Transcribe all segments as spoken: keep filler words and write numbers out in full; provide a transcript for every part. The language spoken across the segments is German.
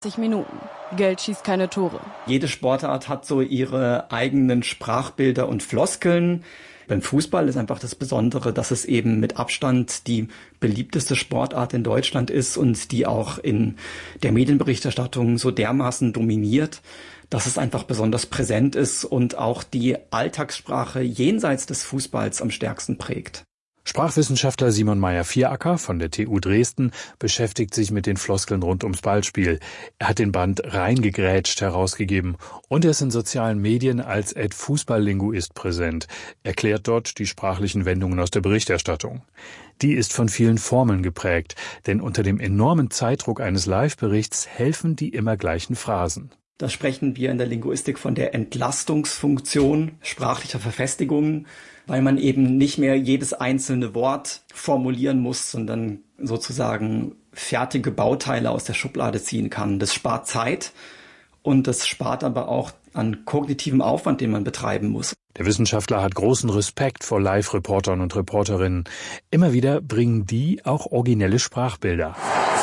Minuten. Geld schießt keine Tore. Jede Sportart hat so ihre eigenen Sprachbilder und Floskeln. Beim Fußball ist einfach das Besondere, dass es eben mit Abstand die beliebteste Sportart in Deutschland ist und die auch in der Medienberichterstattung so dermaßen dominiert, dass es einfach besonders präsent ist und auch die Alltagssprache jenseits des Fußballs am stärksten prägt. Sprachwissenschaftler Simon Meyer-Vieracker von der T U Dresden beschäftigt sich mit den Floskeln rund ums Ballspiel. Er hat den Band Reingegrätscht herausgegeben und er ist in sozialen Medien als Ad Fußballlinguist präsent, erklärt dort die sprachlichen Wendungen aus der Berichterstattung. Die ist von vielen Formeln geprägt, denn unter dem enormen Zeitdruck eines Live-Berichts helfen die immer gleichen Phrasen. Da sprechen wir in der Linguistik von der Entlastungsfunktion sprachlicher Verfestigungen, weil man eben nicht mehr jedes einzelne Wort formulieren muss, sondern sozusagen fertige Bauteile aus der Schublade ziehen kann. Das spart Zeit und das spart aber auch an kognitivem Aufwand, den man betreiben muss. Der Wissenschaftler hat großen Respekt vor Live-Reportern und Reporterinnen. Immer wieder bringen die auch originelle Sprachbilder.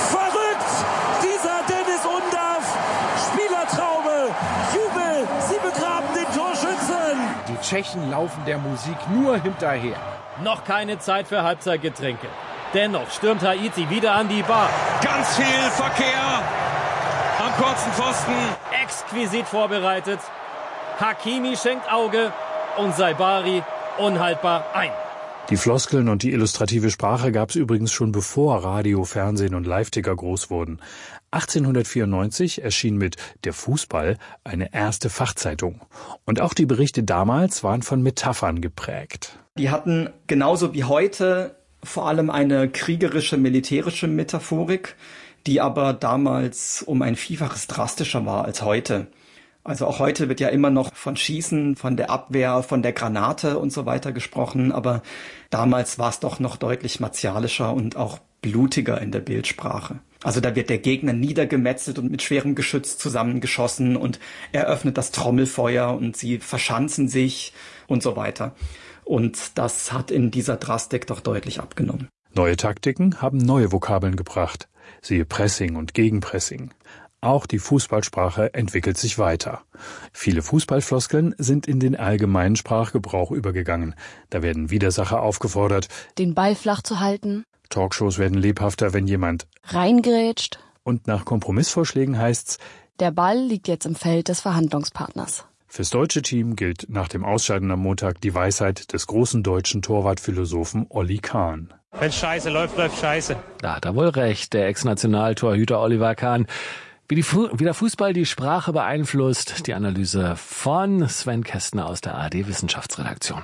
Die Tschechen laufen der Musik nur hinterher. Noch keine Zeit für Halbzeitgetränke. Dennoch stürmt Haiti wieder an die Bar. Ganz viel Verkehr am kurzen Pfosten. Exquisit vorbereitet. Hakimi schenkt Auge und Saibari unhaltbar ein. Die Floskeln und die illustrative Sprache gab es übrigens schon bevor Radio, Fernsehen und Live-Ticker groß wurden. achtzehnhundertvierundneunzig erschien mit Der Fußball eine erste Fachzeitung. Und auch die Berichte damals waren von Metaphern geprägt. Die hatten genauso wie heute vor allem eine kriegerische, militärische Metaphorik, die aber damals um ein Vielfaches drastischer war als heute. Also auch heute wird ja immer noch von Schießen, von der Abwehr, von der Granate und so weiter gesprochen, aber damals war es doch noch deutlich martialischer und auch blutiger in der Bildsprache. Also da wird der Gegner niedergemetzelt und mit schwerem Geschütz zusammengeschossen und eröffnet das Trommelfeuer und sie verschanzen sich und so weiter. Und das hat in dieser Drastik doch deutlich abgenommen. Neue Taktiken haben neue Vokabeln gebracht. Siehe Pressing und Gegenpressing. Auch die Fußballsprache entwickelt sich weiter. Viele Fußballfloskeln sind in den allgemeinen Sprachgebrauch übergegangen. Da werden Widersacher aufgefordert, den Ball flach zu halten. Talkshows werden lebhafter, wenn jemand reingrätscht. Und nach Kompromissvorschlägen heißt's, der Ball liegt jetzt im Feld des Verhandlungspartners. Fürs deutsche Team gilt nach dem Ausscheiden am Montag die Weisheit des großen deutschen Torwartphilosophen Olli Kahn. Wenn Scheiße läuft, läuft Scheiße. Da hat er wohl recht, der Ex-Nationaltorhüter Oliver Kahn. Wie, die Fu- wie der Fußball die Sprache beeinflusst, die Analyse von Sven Kästner aus der A R D-Wissenschaftsredaktion.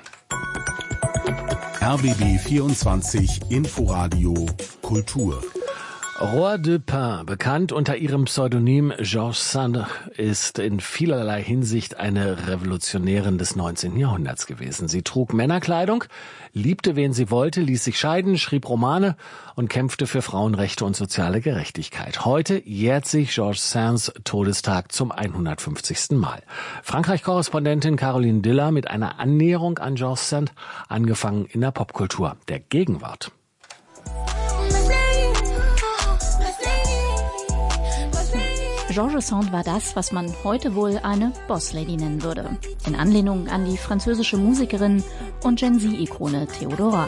R B B vierundzwanzig Inforadio Kultur. Roi de Pin, bekannt unter ihrem Pseudonym Georges Sand, ist in vielerlei Hinsicht eine Revolutionärin des neunzehnten Jahrhunderts gewesen. Sie trug Männerkleidung, liebte wen sie wollte, ließ sich scheiden, schrieb Romane und kämpfte für Frauenrechte und soziale Gerechtigkeit. Heute jährt sich Georges Sands Todestag zum hundertfünfzigsten Mal. Frankreich-Korrespondentin Caroline Diller mit einer Annäherung an Georges Sand, angefangen in der Popkultur der Gegenwart. Georges Sand war das, was man heute wohl eine Bosslady nennen würde. In Anlehnung an die französische Musikerin und Gen-Z-Ikone Theodora.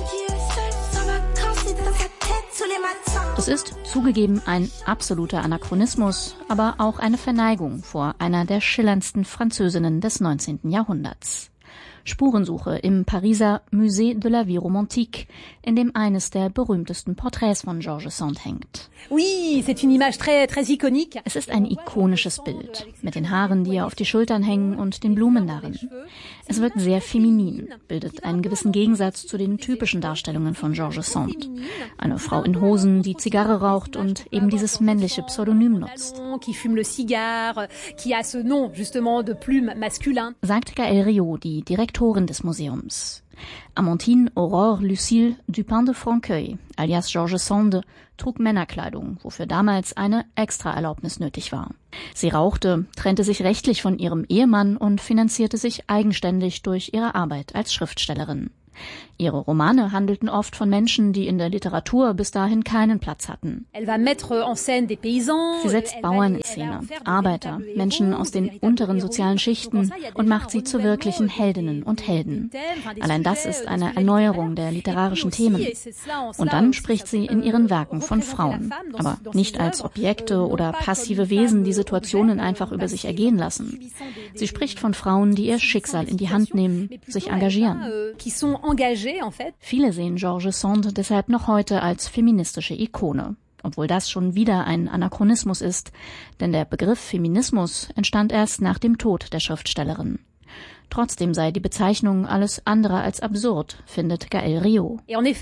Das ist zugegeben ein absoluter Anachronismus, aber auch eine Verneigung vor einer der schillerndsten Französinnen des neunzehnten Jahrhunderts. Spurensuche im Pariser Musée de la Vie Romantique, in dem eines der berühmtesten Porträts von Georges Sand hängt. Oui, c'est une image très, très iconique. Es ist ein ikonisches Bild, mit den Haaren, die ihr auf die Schultern hängen und den Blumen darin. Es wirkt sehr feminin, bildet einen gewissen Gegensatz zu den typischen Darstellungen von Georges Sand. Eine Frau in Hosen, die Zigarre raucht und eben dieses männliche Pseudonym nutzt. Qui fume le cigare, qui a ce nom justement de plume masculin. Sagt Gaëlle Riot, die Direktorin des Museums. Amandine Aurore Lucille Dupin de Franqueuil, alias Georges Sand, trug Männerkleidung, wofür damals eine Extraerlaubnis nötig war. Sie rauchte, trennte sich rechtlich von ihrem Ehemann und finanzierte sich eigenständig durch ihre Arbeit als Schriftstellerin. Ihre Romane handelten oft von Menschen, die in der Literatur bis dahin keinen Platz hatten. Sie setzt Bauern in Szene, Arbeiter, Menschen aus den unteren sozialen Schichten und macht sie zu wirklichen Heldinnen und Helden. Allein das ist eine Erneuerung der literarischen Themen. Und dann spricht sie in ihren Werken von Frauen, aber nicht als Objekte oder passive Wesen, die Situationen einfach über sich ergehen lassen. Sie spricht von Frauen, die ihr Schicksal in die Hand nehmen, sich engagieren. Viele sehen George Sand deshalb noch heute als feministische Ikone. Obwohl das schon wieder ein Anachronismus ist, denn der Begriff Feminismus entstand erst nach dem Tod der Schriftstellerin. Trotzdem sei die Bezeichnung alles andere als absurd, findet Gaëlle Riot.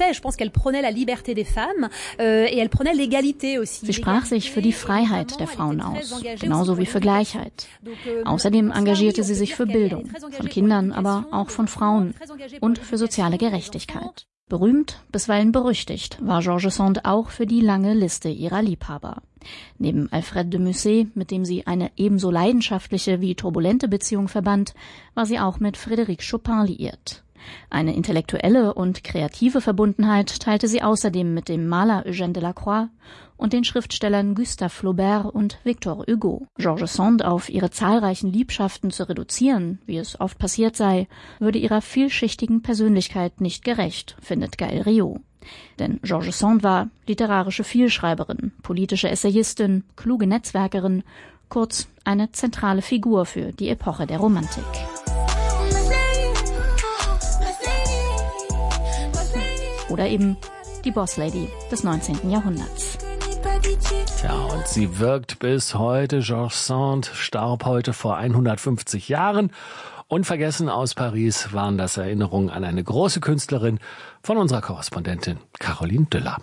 Sie sprach sich für die Freiheit der Frauen aus, genauso wie für Gleichheit. Außerdem engagierte sie sich für Bildung, von Kindern, aber auch von Frauen und für soziale Gerechtigkeit. Berühmt, bisweilen berüchtigt, war George Sand auch für die lange Liste ihrer Liebhaber. Neben Alfred de Musset, mit dem sie eine ebenso leidenschaftliche wie turbulente Beziehung verband, war sie auch mit Frédéric Chopin liiert. Eine intellektuelle und kreative Verbundenheit teilte sie außerdem mit dem Maler Eugène Delacroix und den Schriftstellern Gustave Flaubert und Victor Hugo. George Sand auf ihre zahlreichen Liebschaften zu reduzieren, wie es oft passiert sei, würde ihrer vielschichtigen Persönlichkeit nicht gerecht, findet Gaëlle Riot. Denn George Sand war literarische Vielschreiberin, politische Essayistin, kluge Netzwerkerin, kurz eine zentrale Figur für die Epoche der Romantik. Oder eben die Bosslady des neunzehnten Jahrhunderts. Tja, und sie wirkt bis heute. George Sand starb heute vor hundertfünfzig Jahren. Unvergessen aus Paris waren das Erinnerungen an eine große Künstlerin von unserer Korrespondentin Caroline Düller.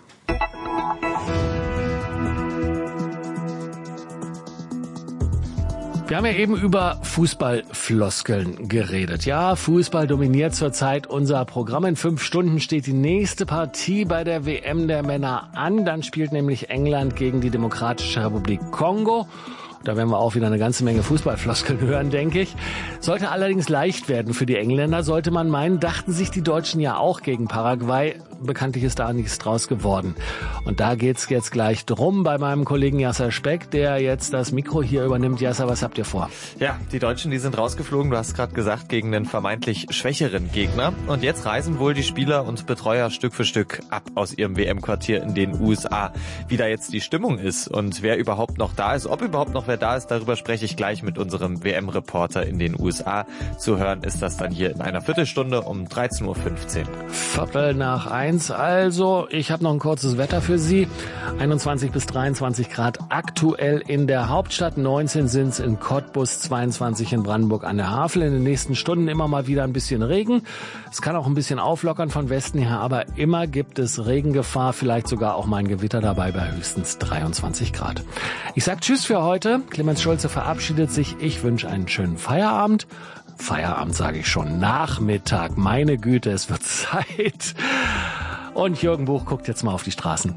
Wir haben ja eben über Fußballfloskeln geredet. Ja, Fußball dominiert zurzeit unser Programm. In fünf Stunden steht die nächste Partie bei der W M der Männer an. Dann spielt nämlich England gegen die Demokratische Republik Kongo. Da werden wir auch wieder eine ganze Menge Fußballfloskeln hören, denke ich. Sollte allerdings leicht werden für die Engländer, sollte man meinen, dachten sich die Deutschen ja auch gegen Paraguay. Bekanntlich ist da nichts draus geworden. Und da geht's jetzt gleich drum bei meinem Kollegen Yasser Speck, der jetzt das Mikro hier übernimmt. Yasser, was habt ihr vor? Ja, die Deutschen, die sind rausgeflogen, du hast gerade gesagt, gegen den vermeintlich schwächeren Gegner. Und jetzt reisen wohl die Spieler und Betreuer Stück für Stück ab aus ihrem W M-Quartier in den U S A. Wie da jetzt die Stimmung ist und wer überhaupt noch da ist, ob überhaupt noch wer da ist, darüber spreche ich gleich mit unserem W M-Reporter in den U S A. Zu hören ist das dann hier in einer Viertelstunde um dreizehn Uhr fünfzehn. Viertel nach eins. Also, ich habe noch ein kurzes Wetter für Sie. einundzwanzig bis dreiundzwanzig Grad aktuell in der Hauptstadt. neunzehn sind es in Cottbus, zweiundzwanzig in Brandenburg an der Havel. In den nächsten Stunden immer mal wieder ein bisschen Regen. Es kann auch ein bisschen auflockern von Westen her, aber immer gibt es Regengefahr. Vielleicht sogar auch mal ein Gewitter dabei bei höchstens dreiundzwanzig Grad. Ich sag Tschüss für heute. Clemens Schulze verabschiedet sich. Ich wünsche einen schönen Feierabend. Feierabend sage ich schon. Nachmittag. Meine Güte, es wird Zeit. Und Jürgen Buch guckt jetzt mal auf die Straßen.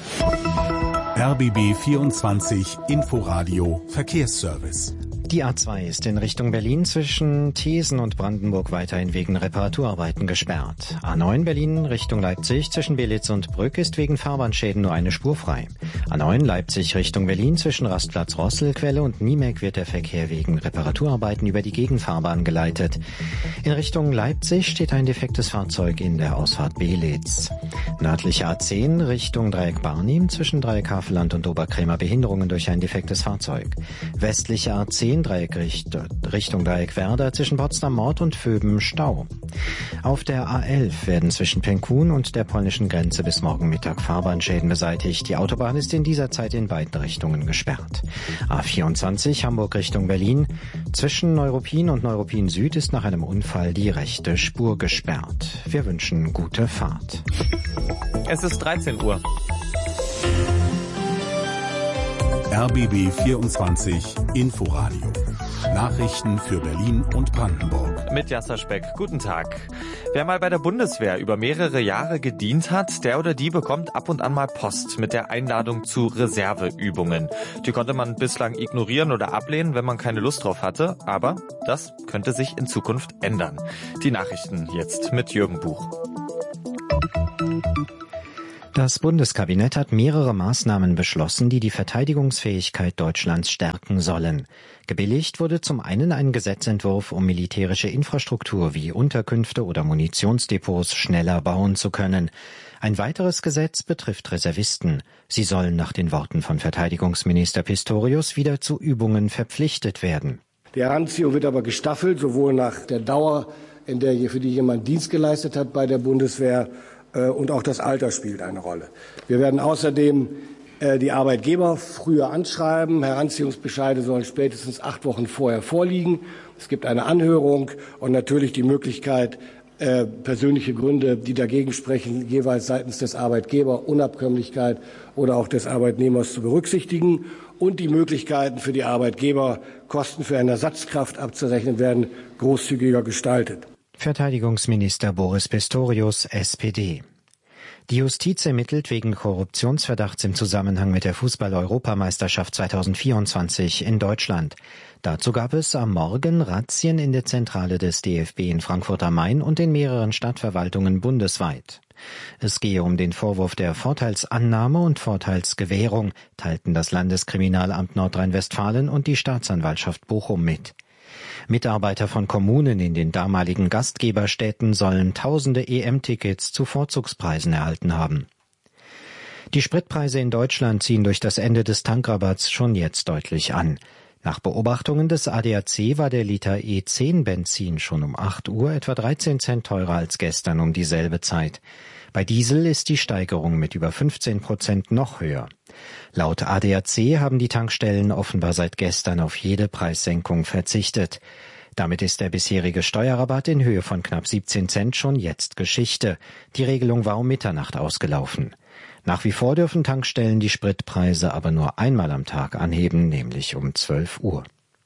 R B B vierundzwanzig Inforadio Verkehrsservice. Die A zwei ist in Richtung Berlin zwischen Thesen und Brandenburg weiterhin wegen Reparaturarbeiten gesperrt. A neun Berlin Richtung Leipzig zwischen Belitz und Brück ist wegen Fahrbahnschäden nur eine Spur frei. A neun Leipzig Richtung Berlin zwischen Rastplatz Rosselquelle und Niemek wird der Verkehr wegen Reparaturarbeiten über die Gegenfahrbahn geleitet. In Richtung Leipzig steht ein defektes Fahrzeug in der Ausfahrt Belitz. Nördliche A zehn Richtung Dreieck Barnim zwischen Dreieck Havelland und Oberkrämer Behinderungen durch ein defektes Fahrzeug. Westliche A zehn Dreieck Richtung Dreieck Werder zwischen Potsdam Nord und Vöben Stau. Auf der A elf werden zwischen Penkun und der polnischen Grenze bis morgen Mittag Fahrbahnschäden beseitigt. Die Autobahn ist in dieser Zeit in beiden Richtungen gesperrt. A vierundzwanzig Hamburg Richtung Berlin. Zwischen Neuruppin und Neuruppin Süd ist nach einem Unfall die rechte Spur gesperrt. Wir wünschen gute Fahrt. Es ist dreizehn Uhr. R B B vierundzwanzig Inforadio Nachrichten für Berlin und Brandenburg. Mit Jasser Speck. Guten Tag. Wer mal bei der Bundeswehr über mehrere Jahre gedient hat, der oder die bekommt ab und an mal Post mit der Einladung zu Reserveübungen. Die konnte man bislang ignorieren oder ablehnen, wenn man keine Lust drauf hatte. Aber das könnte sich in Zukunft ändern. Die Nachrichten jetzt mit Jürgen Buch. Das Bundeskabinett hat mehrere Maßnahmen beschlossen, die die Verteidigungsfähigkeit Deutschlands stärken sollen. Gebilligt wurde zum einen ein Gesetzentwurf, um militärische Infrastruktur wie Unterkünfte oder Munitionsdepots schneller bauen zu können. Ein weiteres Gesetz betrifft Reservisten. Sie sollen nach den Worten von Verteidigungsminister Pistorius wieder zu Übungen verpflichtet werden. Die Heranziehung wird aber gestaffelt, sowohl nach der Dauer, in der für die jemand Dienst geleistet hat bei der Bundeswehr, und auch das Alter spielt eine Rolle. Wir werden außerdem die Arbeitgeber früher anschreiben. Heranziehungsbescheide sollen spätestens acht Wochen vorher vorliegen. Es gibt eine Anhörung und natürlich die Möglichkeit, persönliche Gründe, die dagegen sprechen, jeweils seitens des Arbeitgebers, Unabkömmlichkeit oder auch des Arbeitnehmers zu berücksichtigen. Und die Möglichkeiten für die Arbeitgeber, Kosten für eine Ersatzkraft abzurechnen, werden großzügiger gestaltet. Verteidigungsminister Boris Pistorius, S P D. Die Justiz ermittelt wegen Korruptionsverdachts im Zusammenhang mit der Fußball-Europameisterschaft zweitausendvierundzwanzig in Deutschland. Dazu gab es am Morgen Razzien in der Zentrale des D F B in Frankfurt am Main und in mehreren Stadtverwaltungen bundesweit. Es gehe um den Vorwurf der Vorteilsannahme und Vorteilsgewährung, teilten das Landeskriminalamt Nordrhein-Westfalen und die Staatsanwaltschaft Bochum mit. Mitarbeiter von Kommunen in den damaligen Gastgeberstädten sollen tausende E M-Tickets zu Vorzugspreisen erhalten haben. Die Spritpreise in Deutschland ziehen durch das Ende des Tankrabatts schon jetzt deutlich an. Nach Beobachtungen des A D A C war der Liter E zehn Benzin schon um acht Uhr etwa dreizehn Cent teurer als gestern um dieselbe Zeit. Bei Diesel ist die Steigerung mit über fünfzehn Prozent noch höher. Laut A D A C haben die Tankstellen offenbar seit gestern auf jede Preissenkung verzichtet. Damit ist der bisherige Steuerrabatt in Höhe von knapp siebzehn Cent schon jetzt Geschichte. Die Regelung war um Mitternacht ausgelaufen. Nach wie vor dürfen Tankstellen die Spritpreise aber nur einmal am Tag anheben, nämlich um zwölf Uhr.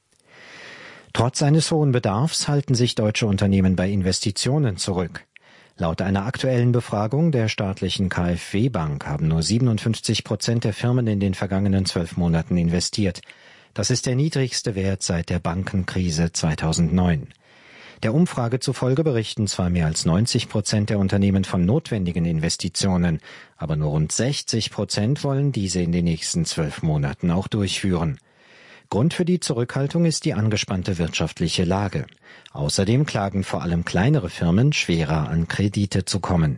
Trotz eines hohen Bedarfs halten sich deutsche Unternehmen bei Investitionen zurück. Laut einer aktuellen Befragung der staatlichen KfW-Bank haben nur siebenundfünfzig Prozent der Firmen in den vergangenen zwölf Monaten investiert. Das ist der niedrigste Wert seit der Bankenkrise zweitausendneun. Der Umfrage zufolge berichten zwar mehr als neunzig Prozent der Unternehmen von notwendigen Investitionen, aber nur rund sechzig Prozent wollen diese in den nächsten zwölf Monaten auch durchführen. Grund für die Zurückhaltung ist die angespannte wirtschaftliche Lage. Außerdem klagen vor allem kleinere Firmen, schwerer an Kredite zu kommen.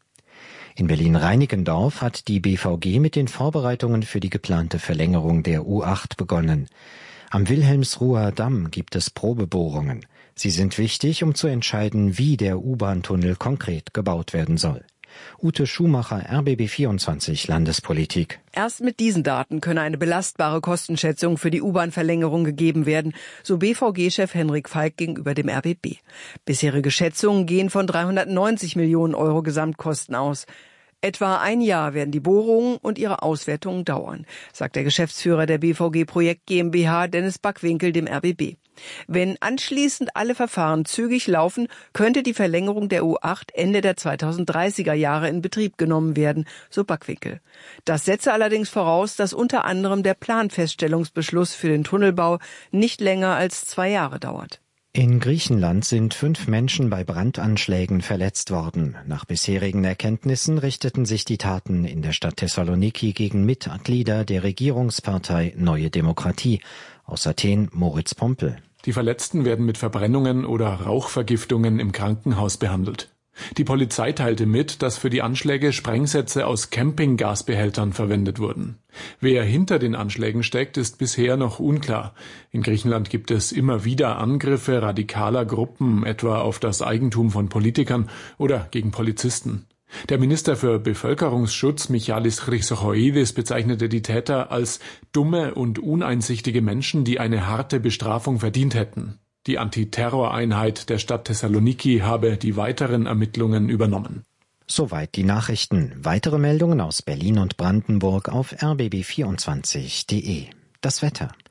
In Berlin-Reinickendorf hat die B V G mit den Vorbereitungen für die geplante Verlängerung der U acht begonnen. Am Wilhelmsruher Damm gibt es Probebohrungen. Sie sind wichtig, um zu entscheiden, wie der U-Bahn-Tunnel konkret gebaut werden soll. Ute Schumacher, R B B vierundzwanzig Landespolitik. Erst mit diesen Daten könne eine belastbare Kostenschätzung für die U-Bahn-Verlängerung gegeben werden, so B V G-Chef Henrik Falk gegenüber dem R B B. Bisherige Schätzungen gehen von dreihundertneunzig Millionen Euro Gesamtkosten aus. Etwa ein Jahr werden die Bohrungen und ihre Auswertungen dauern, sagt der Geschäftsführer der B V G Projekt GmbH Dennis Backwinkel dem R B B. Wenn anschließend alle Verfahren zügig laufen, könnte die Verlängerung der U acht Ende der zweitausenddreißiger Jahre in Betrieb genommen werden, so Backwinkel. Das setze allerdings voraus, dass unter anderem der Planfeststellungsbeschluss für den Tunnelbau nicht länger als zwei Jahre dauert. In Griechenland sind fünf Menschen bei Brandanschlägen verletzt worden. Nach bisherigen Erkenntnissen richteten sich die Taten in der Stadt Thessaloniki gegen Mitglieder der Regierungspartei Neue Demokratie. Aus Athen Moritz Pompel. Die Verletzten werden mit Verbrennungen oder Rauchvergiftungen im Krankenhaus behandelt. Die Polizei teilte mit, dass für die Anschläge Sprengsätze aus Campinggasbehältern verwendet wurden. Wer hinter den Anschlägen steckt, ist bisher noch unklar. In Griechenland gibt es immer wieder Angriffe radikaler Gruppen, etwa auf das Eigentum von Politikern oder gegen Polizisten. Der Minister für Bevölkerungsschutz Michalis Chrysochoidis bezeichnete die Täter als dumme und uneinsichtige Menschen, die eine harte Bestrafung verdient hätten. Die Antiterroreinheit der Stadt Thessaloniki habe die weiteren Ermittlungen übernommen. Soweit die Nachrichten. Weitere Meldungen aus Berlin und Brandenburg auf r b b vierundzwanzig punkt d e. Das Wetter.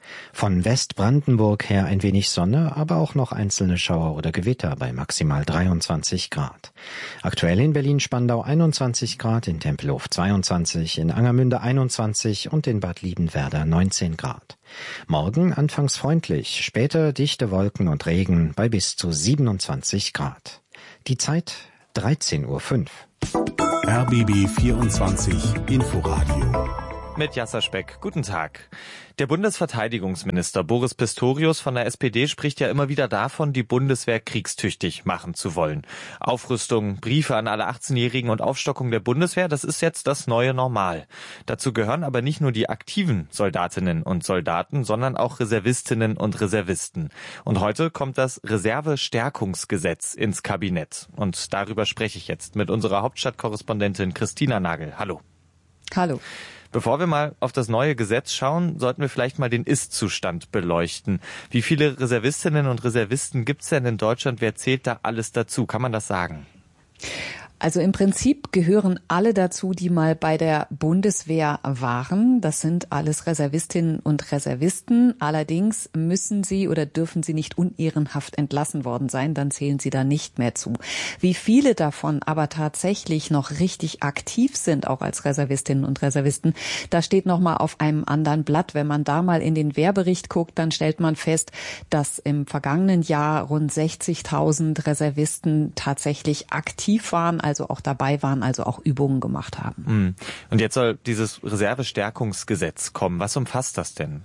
Von Westbrandenburg her ein wenig Sonne, aber auch noch einzelne Schauer oder Gewitter bei maximal dreiundzwanzig Grad. Aktuell in Berlin-Spandau einundzwanzig Grad, in Tempelhof zweiundzwanzig, in Angermünde einundzwanzig und in Bad Liebenwerda neunzehn Grad. Morgen anfangs freundlich, später dichte Wolken und Regen bei bis zu siebenundzwanzig Grad. Die Zeit dreizehn Uhr fünf. R B B vierundzwanzig Inforadio. Mit Jasser Speck. Guten Tag. Der Bundesverteidigungsminister Boris Pistorius von der S P D spricht ja immer wieder davon, die Bundeswehr kriegstüchtig machen zu wollen. Aufrüstung, Briefe an alle achtzehnjährigen und Aufstockung der Bundeswehr, das ist jetzt das neue Normal. Dazu gehören aber nicht nur die aktiven Soldatinnen und Soldaten, sondern auch Reservistinnen und Reservisten. Und heute kommt das Reservestärkungsgesetz ins Kabinett. Und darüber spreche ich jetzt mit unserer Hauptstadtkorrespondentin Christina Nagel. Hallo. Hallo. Bevor wir mal auf das neue Gesetz schauen, sollten wir vielleicht mal den Ist-Zustand beleuchten. Wie viele Reservistinnen und Reservisten gibt es denn in Deutschland? Wer zählt da alles dazu? Kann man das sagen? Also im Prinzip gehören alle dazu, die mal bei der Bundeswehr waren. Das sind alles Reservistinnen und Reservisten. Allerdings müssen sie oder dürfen sie nicht unehrenhaft entlassen worden sein. Dann zählen sie da nicht mehr zu. Wie viele davon aber tatsächlich noch richtig aktiv sind, auch als Reservistinnen und Reservisten, das steht noch mal auf einem anderen Blatt. Wenn man da mal in den Wehrbericht guckt, dann stellt man fest, dass im vergangenen Jahr rund sechzigtausend Reservisten tatsächlich aktiv waren, also auch dabei waren, also auch Übungen gemacht haben. Und jetzt soll dieses Reservestärkungsgesetz kommen. Was umfasst das denn?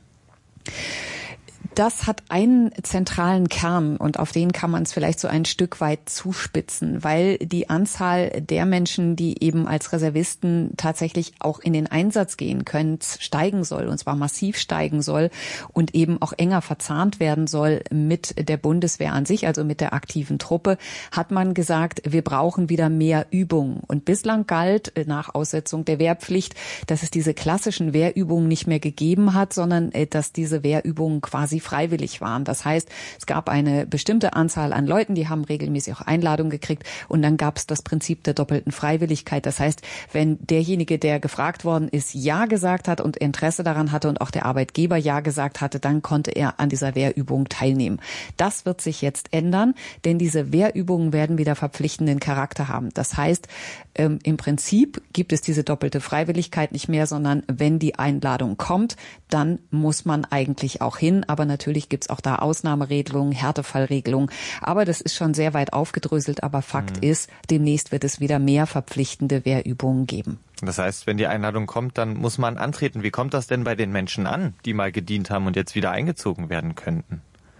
Das hat einen zentralen Kern und auf den kann man es vielleicht so ein Stück weit zuspitzen, weil die Anzahl der Menschen, die eben als Reservisten tatsächlich auch in den Einsatz gehen können, steigen soll, und zwar massiv steigen soll und eben auch enger verzahnt werden soll mit der Bundeswehr an sich, also mit der aktiven Truppe, hat man gesagt, wir brauchen wieder mehr Übungen. Und bislang galt nach Aussetzung der Wehrpflicht, dass es diese klassischen Wehrübungen nicht mehr gegeben hat, sondern dass diese Wehrübungen quasi freiwillig waren. Das heißt, es gab eine bestimmte Anzahl an Leuten, die haben regelmäßig auch Einladungen gekriegt, und dann gab es das Prinzip der doppelten Freiwilligkeit. Das heißt, wenn derjenige, der gefragt worden ist, Ja gesagt hat und Interesse daran hatte und auch der Arbeitgeber Ja gesagt hatte, dann konnte er an dieser Wehrübung teilnehmen. Das wird sich jetzt ändern, denn diese Wehrübungen werden wieder verpflichtenden Charakter haben. Das heißt, ähm, im Prinzip gibt es diese doppelte Freiwilligkeit nicht mehr, sondern wenn die Einladung kommt, dann muss man eigentlich auch hin, aber natürlich gibt's auch da Ausnahmeregelungen, Härtefallregelungen. Aber das ist schon sehr weit aufgedröselt. Aber Fakt mhm. ist, demnächst wird es wieder mehr verpflichtende Wehrübungen geben. Das heißt, wenn die Einladung kommt, dann muss man antreten. Wie kommt das denn bei den Menschen an, die mal gedient haben und jetzt wieder eingezogen werden könnten?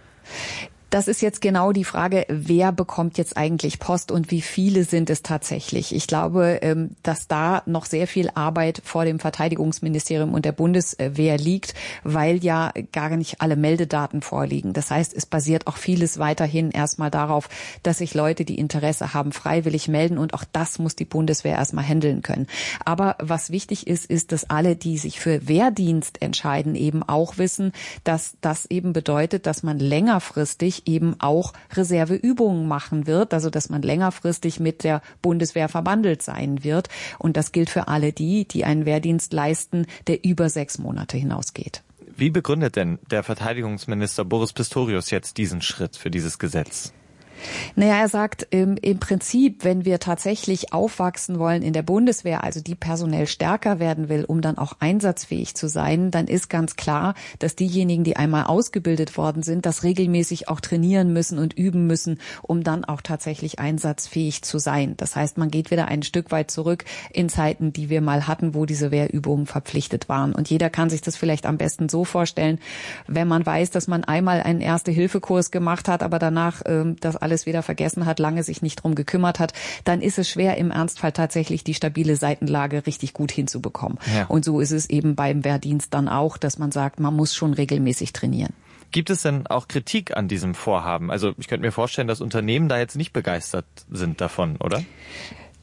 Das ist jetzt genau die Frage, wer bekommt jetzt eigentlich Post und wie viele sind es tatsächlich? Ich glaube, dass da noch sehr viel Arbeit vor dem Verteidigungsministerium und der Bundeswehr liegt, weil ja gar nicht alle Meldedaten vorliegen. Das heißt, es basiert auch vieles weiterhin erstmal darauf, dass sich Leute, die Interesse haben, freiwillig melden, und auch das muss die Bundeswehr erstmal handeln können. Aber was wichtig ist, ist, dass alle, die sich für Wehrdienst entscheiden, eben auch wissen, dass das eben bedeutet, dass man längerfristig eben auch Reserveübungen machen wird, also dass man längerfristig mit der Bundeswehr verbandelt sein wird. Und das gilt für alle die, die einen Wehrdienst leisten, der über sechs Monate hinausgeht. Wie begründet denn der Verteidigungsminister Boris Pistorius jetzt diesen Schritt für dieses Gesetz? Naja, er sagt, im, im Prinzip, wenn wir tatsächlich aufwachsen wollen in der Bundeswehr, also die personell stärker werden will, um dann auch einsatzfähig zu sein, dann ist ganz klar, dass diejenigen, die einmal ausgebildet worden sind, das regelmäßig auch trainieren müssen und üben müssen, um dann auch tatsächlich einsatzfähig zu sein. Das heißt, man geht wieder ein Stück weit zurück in Zeiten, die wir mal hatten, wo diese Wehrübungen verpflichtet waren. Und jeder kann sich das vielleicht am besten so vorstellen, wenn man weiß, dass man einmal einen Erste-Hilfe-Kurs gemacht hat, aber danach ähm, das alles wieder vergessen hat, lange sich nicht drum gekümmert hat, dann ist es schwer, im Ernstfall tatsächlich die stabile Seitenlage richtig gut hinzubekommen. Ja. Und so ist es eben beim Wehrdienst dann auch, dass man sagt, man muss schon regelmäßig trainieren. Gibt es denn auch Kritik an diesem Vorhaben? Also ich könnte mir vorstellen, dass Unternehmen da jetzt nicht begeistert sind davon, oder?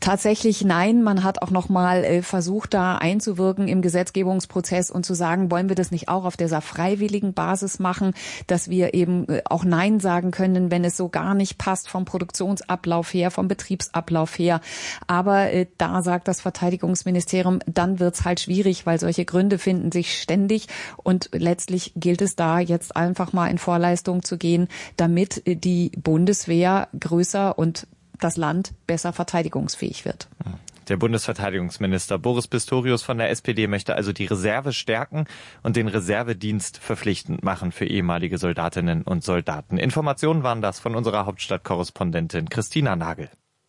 Tatsächlich nein. Man hat auch noch mal äh, versucht, da einzuwirken im Gesetzgebungsprozess und zu sagen, wollen wir das nicht auch auf dieser freiwilligen Basis machen, dass wir eben äh, auch Nein sagen können, wenn es so gar nicht passt vom Produktionsablauf her, vom Betriebsablauf her. Aber äh, da sagt das Verteidigungsministerium, dann wird's halt schwierig, weil solche Gründe finden sich ständig und letztlich gilt es da jetzt einfach mal in Vorleistung zu gehen, damit äh, die Bundeswehr größer und das Land besser verteidigungsfähig wird. Der Bundesverteidigungsminister Boris Pistorius von der S P D möchte also die Reserve stärken und den Reservedienst verpflichtend machen für ehemalige Soldatinnen und Soldaten. Informationen waren das von unserer Hauptstadtkorrespondentin Christina Nagel.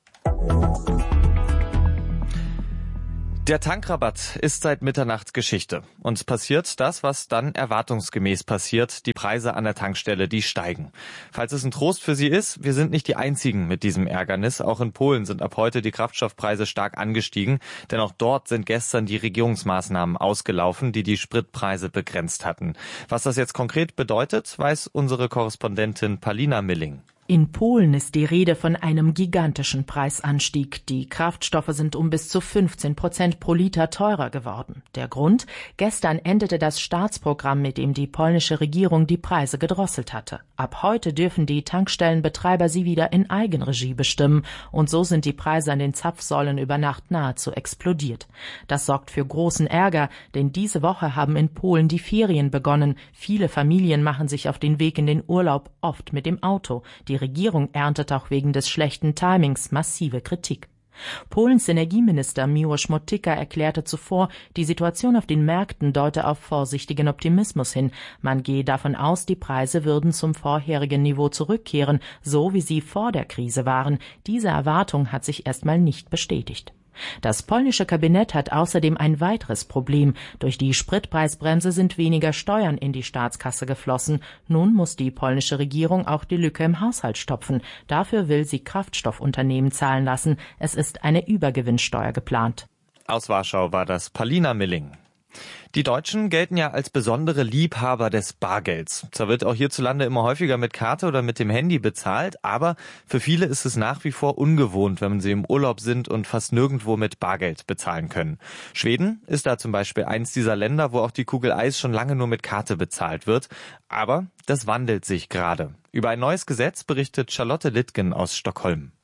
Der Tankrabatt ist seit Mitternacht Geschichte. Und passiert das, was dann erwartungsgemäß passiert, die Preise an der Tankstelle, die steigen. Falls es ein Trost für Sie ist, wir sind nicht die Einzigen mit diesem Ärgernis. Auch in Polen sind ab heute die Kraftstoffpreise stark angestiegen. Denn auch dort sind gestern die Regierungsmaßnahmen ausgelaufen, die die Spritpreise begrenzt hatten. Was das jetzt konkret bedeutet, weiß unsere Korrespondentin Palina Milling. In Polen ist die Rede von einem gigantischen Preisanstieg. Die Kraftstoffe sind um bis zu fünfzehn Prozent pro Liter teurer geworden. Der Grund? Gestern endete das Staatsprogramm, mit dem die polnische Regierung die Preise gedrosselt hatte. Ab heute dürfen die Tankstellenbetreiber sie wieder in Eigenregie bestimmen. Und so sind die Preise an den Zapfsäulen über Nacht nahezu explodiert. Das sorgt für großen Ärger, denn diese Woche haben in Polen die Ferien begonnen. Viele Familien machen sich auf den Weg in den Urlaub, oft mit dem Auto. Die Regierung erntet auch wegen des schlechten Timings massive Kritik. Polens Energieminister Miłosz Motyka erklärte zuvor, die Situation auf den Märkten deute auf vorsichtigen Optimismus hin. Man gehe davon aus, die Preise würden zum vorherigen Niveau zurückkehren, so wie sie vor der Krise waren. Diese Erwartung hat sich erstmal nicht bestätigt. Das polnische Kabinett hat außerdem ein weiteres Problem. Durch die Spritpreisbremse sind weniger Steuern in die Staatskasse geflossen. Nun muss die polnische Regierung auch die Lücke im Haushalt stopfen. Dafür will sie Kraftstoffunternehmen zahlen lassen. Es ist eine Übergewinnsteuer geplant. Aus Warschau war das Palina Milling. Die Deutschen gelten ja als besondere Liebhaber des Bargelds. Zwar wird auch hierzulande immer häufiger mit Karte oder mit dem Handy bezahlt, aber für viele ist es nach wie vor ungewohnt, wenn sie im Urlaub sind und fast nirgendwo mit Bargeld bezahlen können. Schweden ist da zum Beispiel eins dieser Länder, wo auch die Kugel Eis schon lange nur mit Karte bezahlt wird. Aber das wandelt sich gerade. Über ein neues Gesetz berichtet Charlotte Littgen aus Stockholm.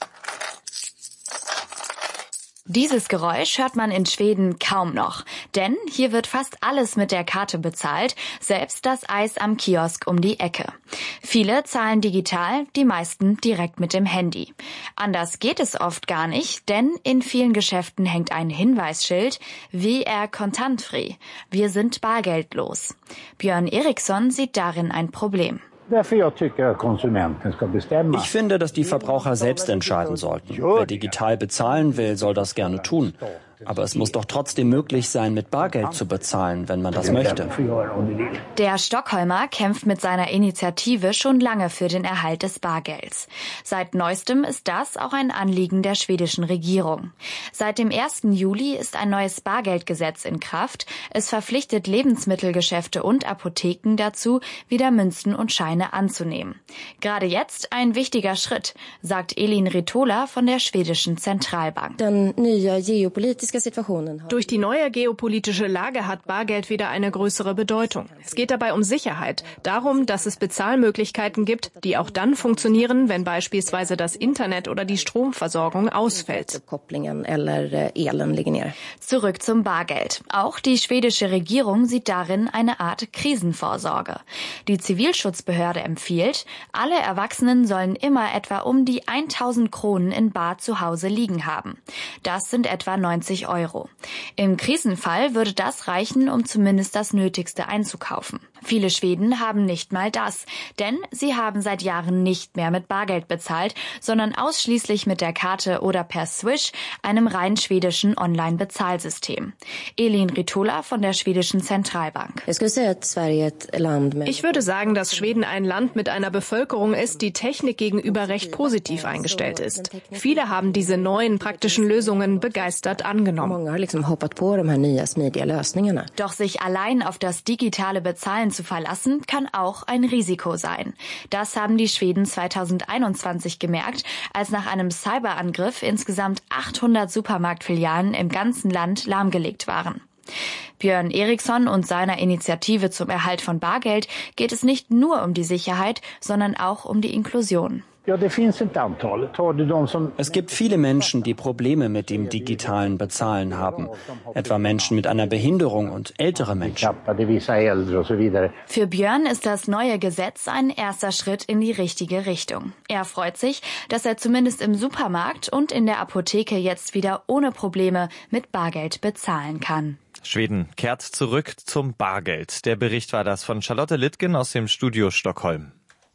Dieses Geräusch hört man in Schweden kaum noch, denn hier wird fast alles mit der Karte bezahlt, selbst das Eis am Kiosk um die Ecke. Viele zahlen digital, die meisten direkt mit dem Handy. Anders geht es oft gar nicht, denn in vielen Geschäften hängt ein Hinweisschild, W R kontantfri, wir sind bargeldlos. Björn Eriksson sieht darin ein Problem. Ich finde, dass die Verbraucher selbst entscheiden sollten. Wer digital bezahlen will, soll das gerne tun. Aber es muss doch trotzdem möglich sein, mit Bargeld zu bezahlen, wenn man das möchte. Der Stockholmer kämpft mit seiner Initiative schon lange für den Erhalt des Bargelds. Seit neuestem ist das auch ein Anliegen der schwedischen Regierung. Seit dem ersten Juli ist ein neues Bargeldgesetz in Kraft. Es verpflichtet Lebensmittelgeschäfte und Apotheken dazu, wieder Münzen und Scheine anzunehmen. Gerade jetzt ein wichtiger Schritt, sagt Elin Ritola von der schwedischen Zentralbank. Durch die neue geopolitische Lage hat Bargeld wieder eine größere Bedeutung. Es geht dabei um Sicherheit, darum, dass es Bezahlmöglichkeiten gibt, die auch dann funktionieren, wenn beispielsweise das Internet oder die Stromversorgung ausfällt. Zurück zum Bargeld. Auch die schwedische Regierung sieht darin eine Art Krisenvorsorge. Die Zivilschutzbehörde empfiehlt, alle Erwachsenen sollen immer etwa um die tausend Kronen in Bar zu Hause liegen haben. Das sind etwa neunzig Euro. Im Krisenfall würde das reichen, um zumindest das Nötigste einzukaufen. Viele Schweden haben nicht mal das, denn sie haben seit Jahren nicht mehr mit Bargeld bezahlt, sondern ausschließlich mit der Karte oder per Swish, einem rein schwedischen Online-Bezahlsystem. Elin Ritola von der schwedischen Zentralbank. Ich würde sagen, dass Schweden ein Land mit einer Bevölkerung ist, die Technik gegenüber recht positiv eingestellt ist. Viele haben diese neuen praktischen Lösungen begeistert angenommen. angenommen. Doch sich allein auf das digitale Bezahlen zu verlassen, kann auch ein Risiko sein. Das haben die Schweden zweitausendeinundzwanzig gemerkt, als nach einem Cyberangriff insgesamt achthundert Supermarktfilialen im ganzen Land lahmgelegt waren. Björn Eriksson und seiner Initiative zum Erhalt von Bargeld geht es nicht nur um die Sicherheit, sondern auch um die Inklusion. Es gibt viele Menschen, die Probleme mit dem digitalen Bezahlen haben, etwa Menschen mit einer Behinderung und ältere Menschen. Für Björn ist das neue Gesetz ein erster Schritt in die richtige Richtung. Er freut sich, dass er zumindest im Supermarkt und in der Apotheke jetzt wieder ohne Probleme mit Bargeld bezahlen kann. Schweden kehrt zurück zum Bargeld. Der Bericht war das von Charlotte Littgen aus dem Studio Stockholm.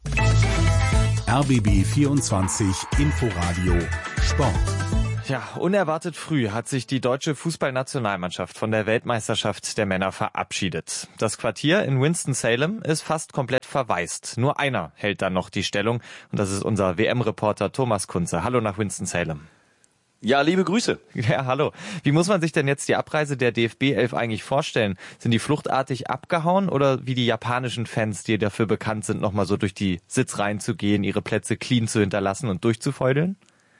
R B B vierundzwanzig Inforadio Sport. Ja, unerwartet früh hat sich die deutsche Fußballnationalmannschaft von der Weltmeisterschaft der Männer verabschiedet. Das Quartier in Winston-Salem ist fast komplett verwaist. Nur einer hält dann noch die Stellung und das ist unser W M-Reporter Thomas Kunze. Hallo nach Winston-Salem. Ja, liebe Grüße. Ja, hallo. Wie muss man sich denn jetzt die Abreise der D F B elf eigentlich vorstellen? Sind die fluchtartig abgehauen oder wie die japanischen Fans, die dafür bekannt sind, nochmal so durch die Sitzreihen zu gehen, ihre Plätze clean zu hinterlassen und durchzufeudeln?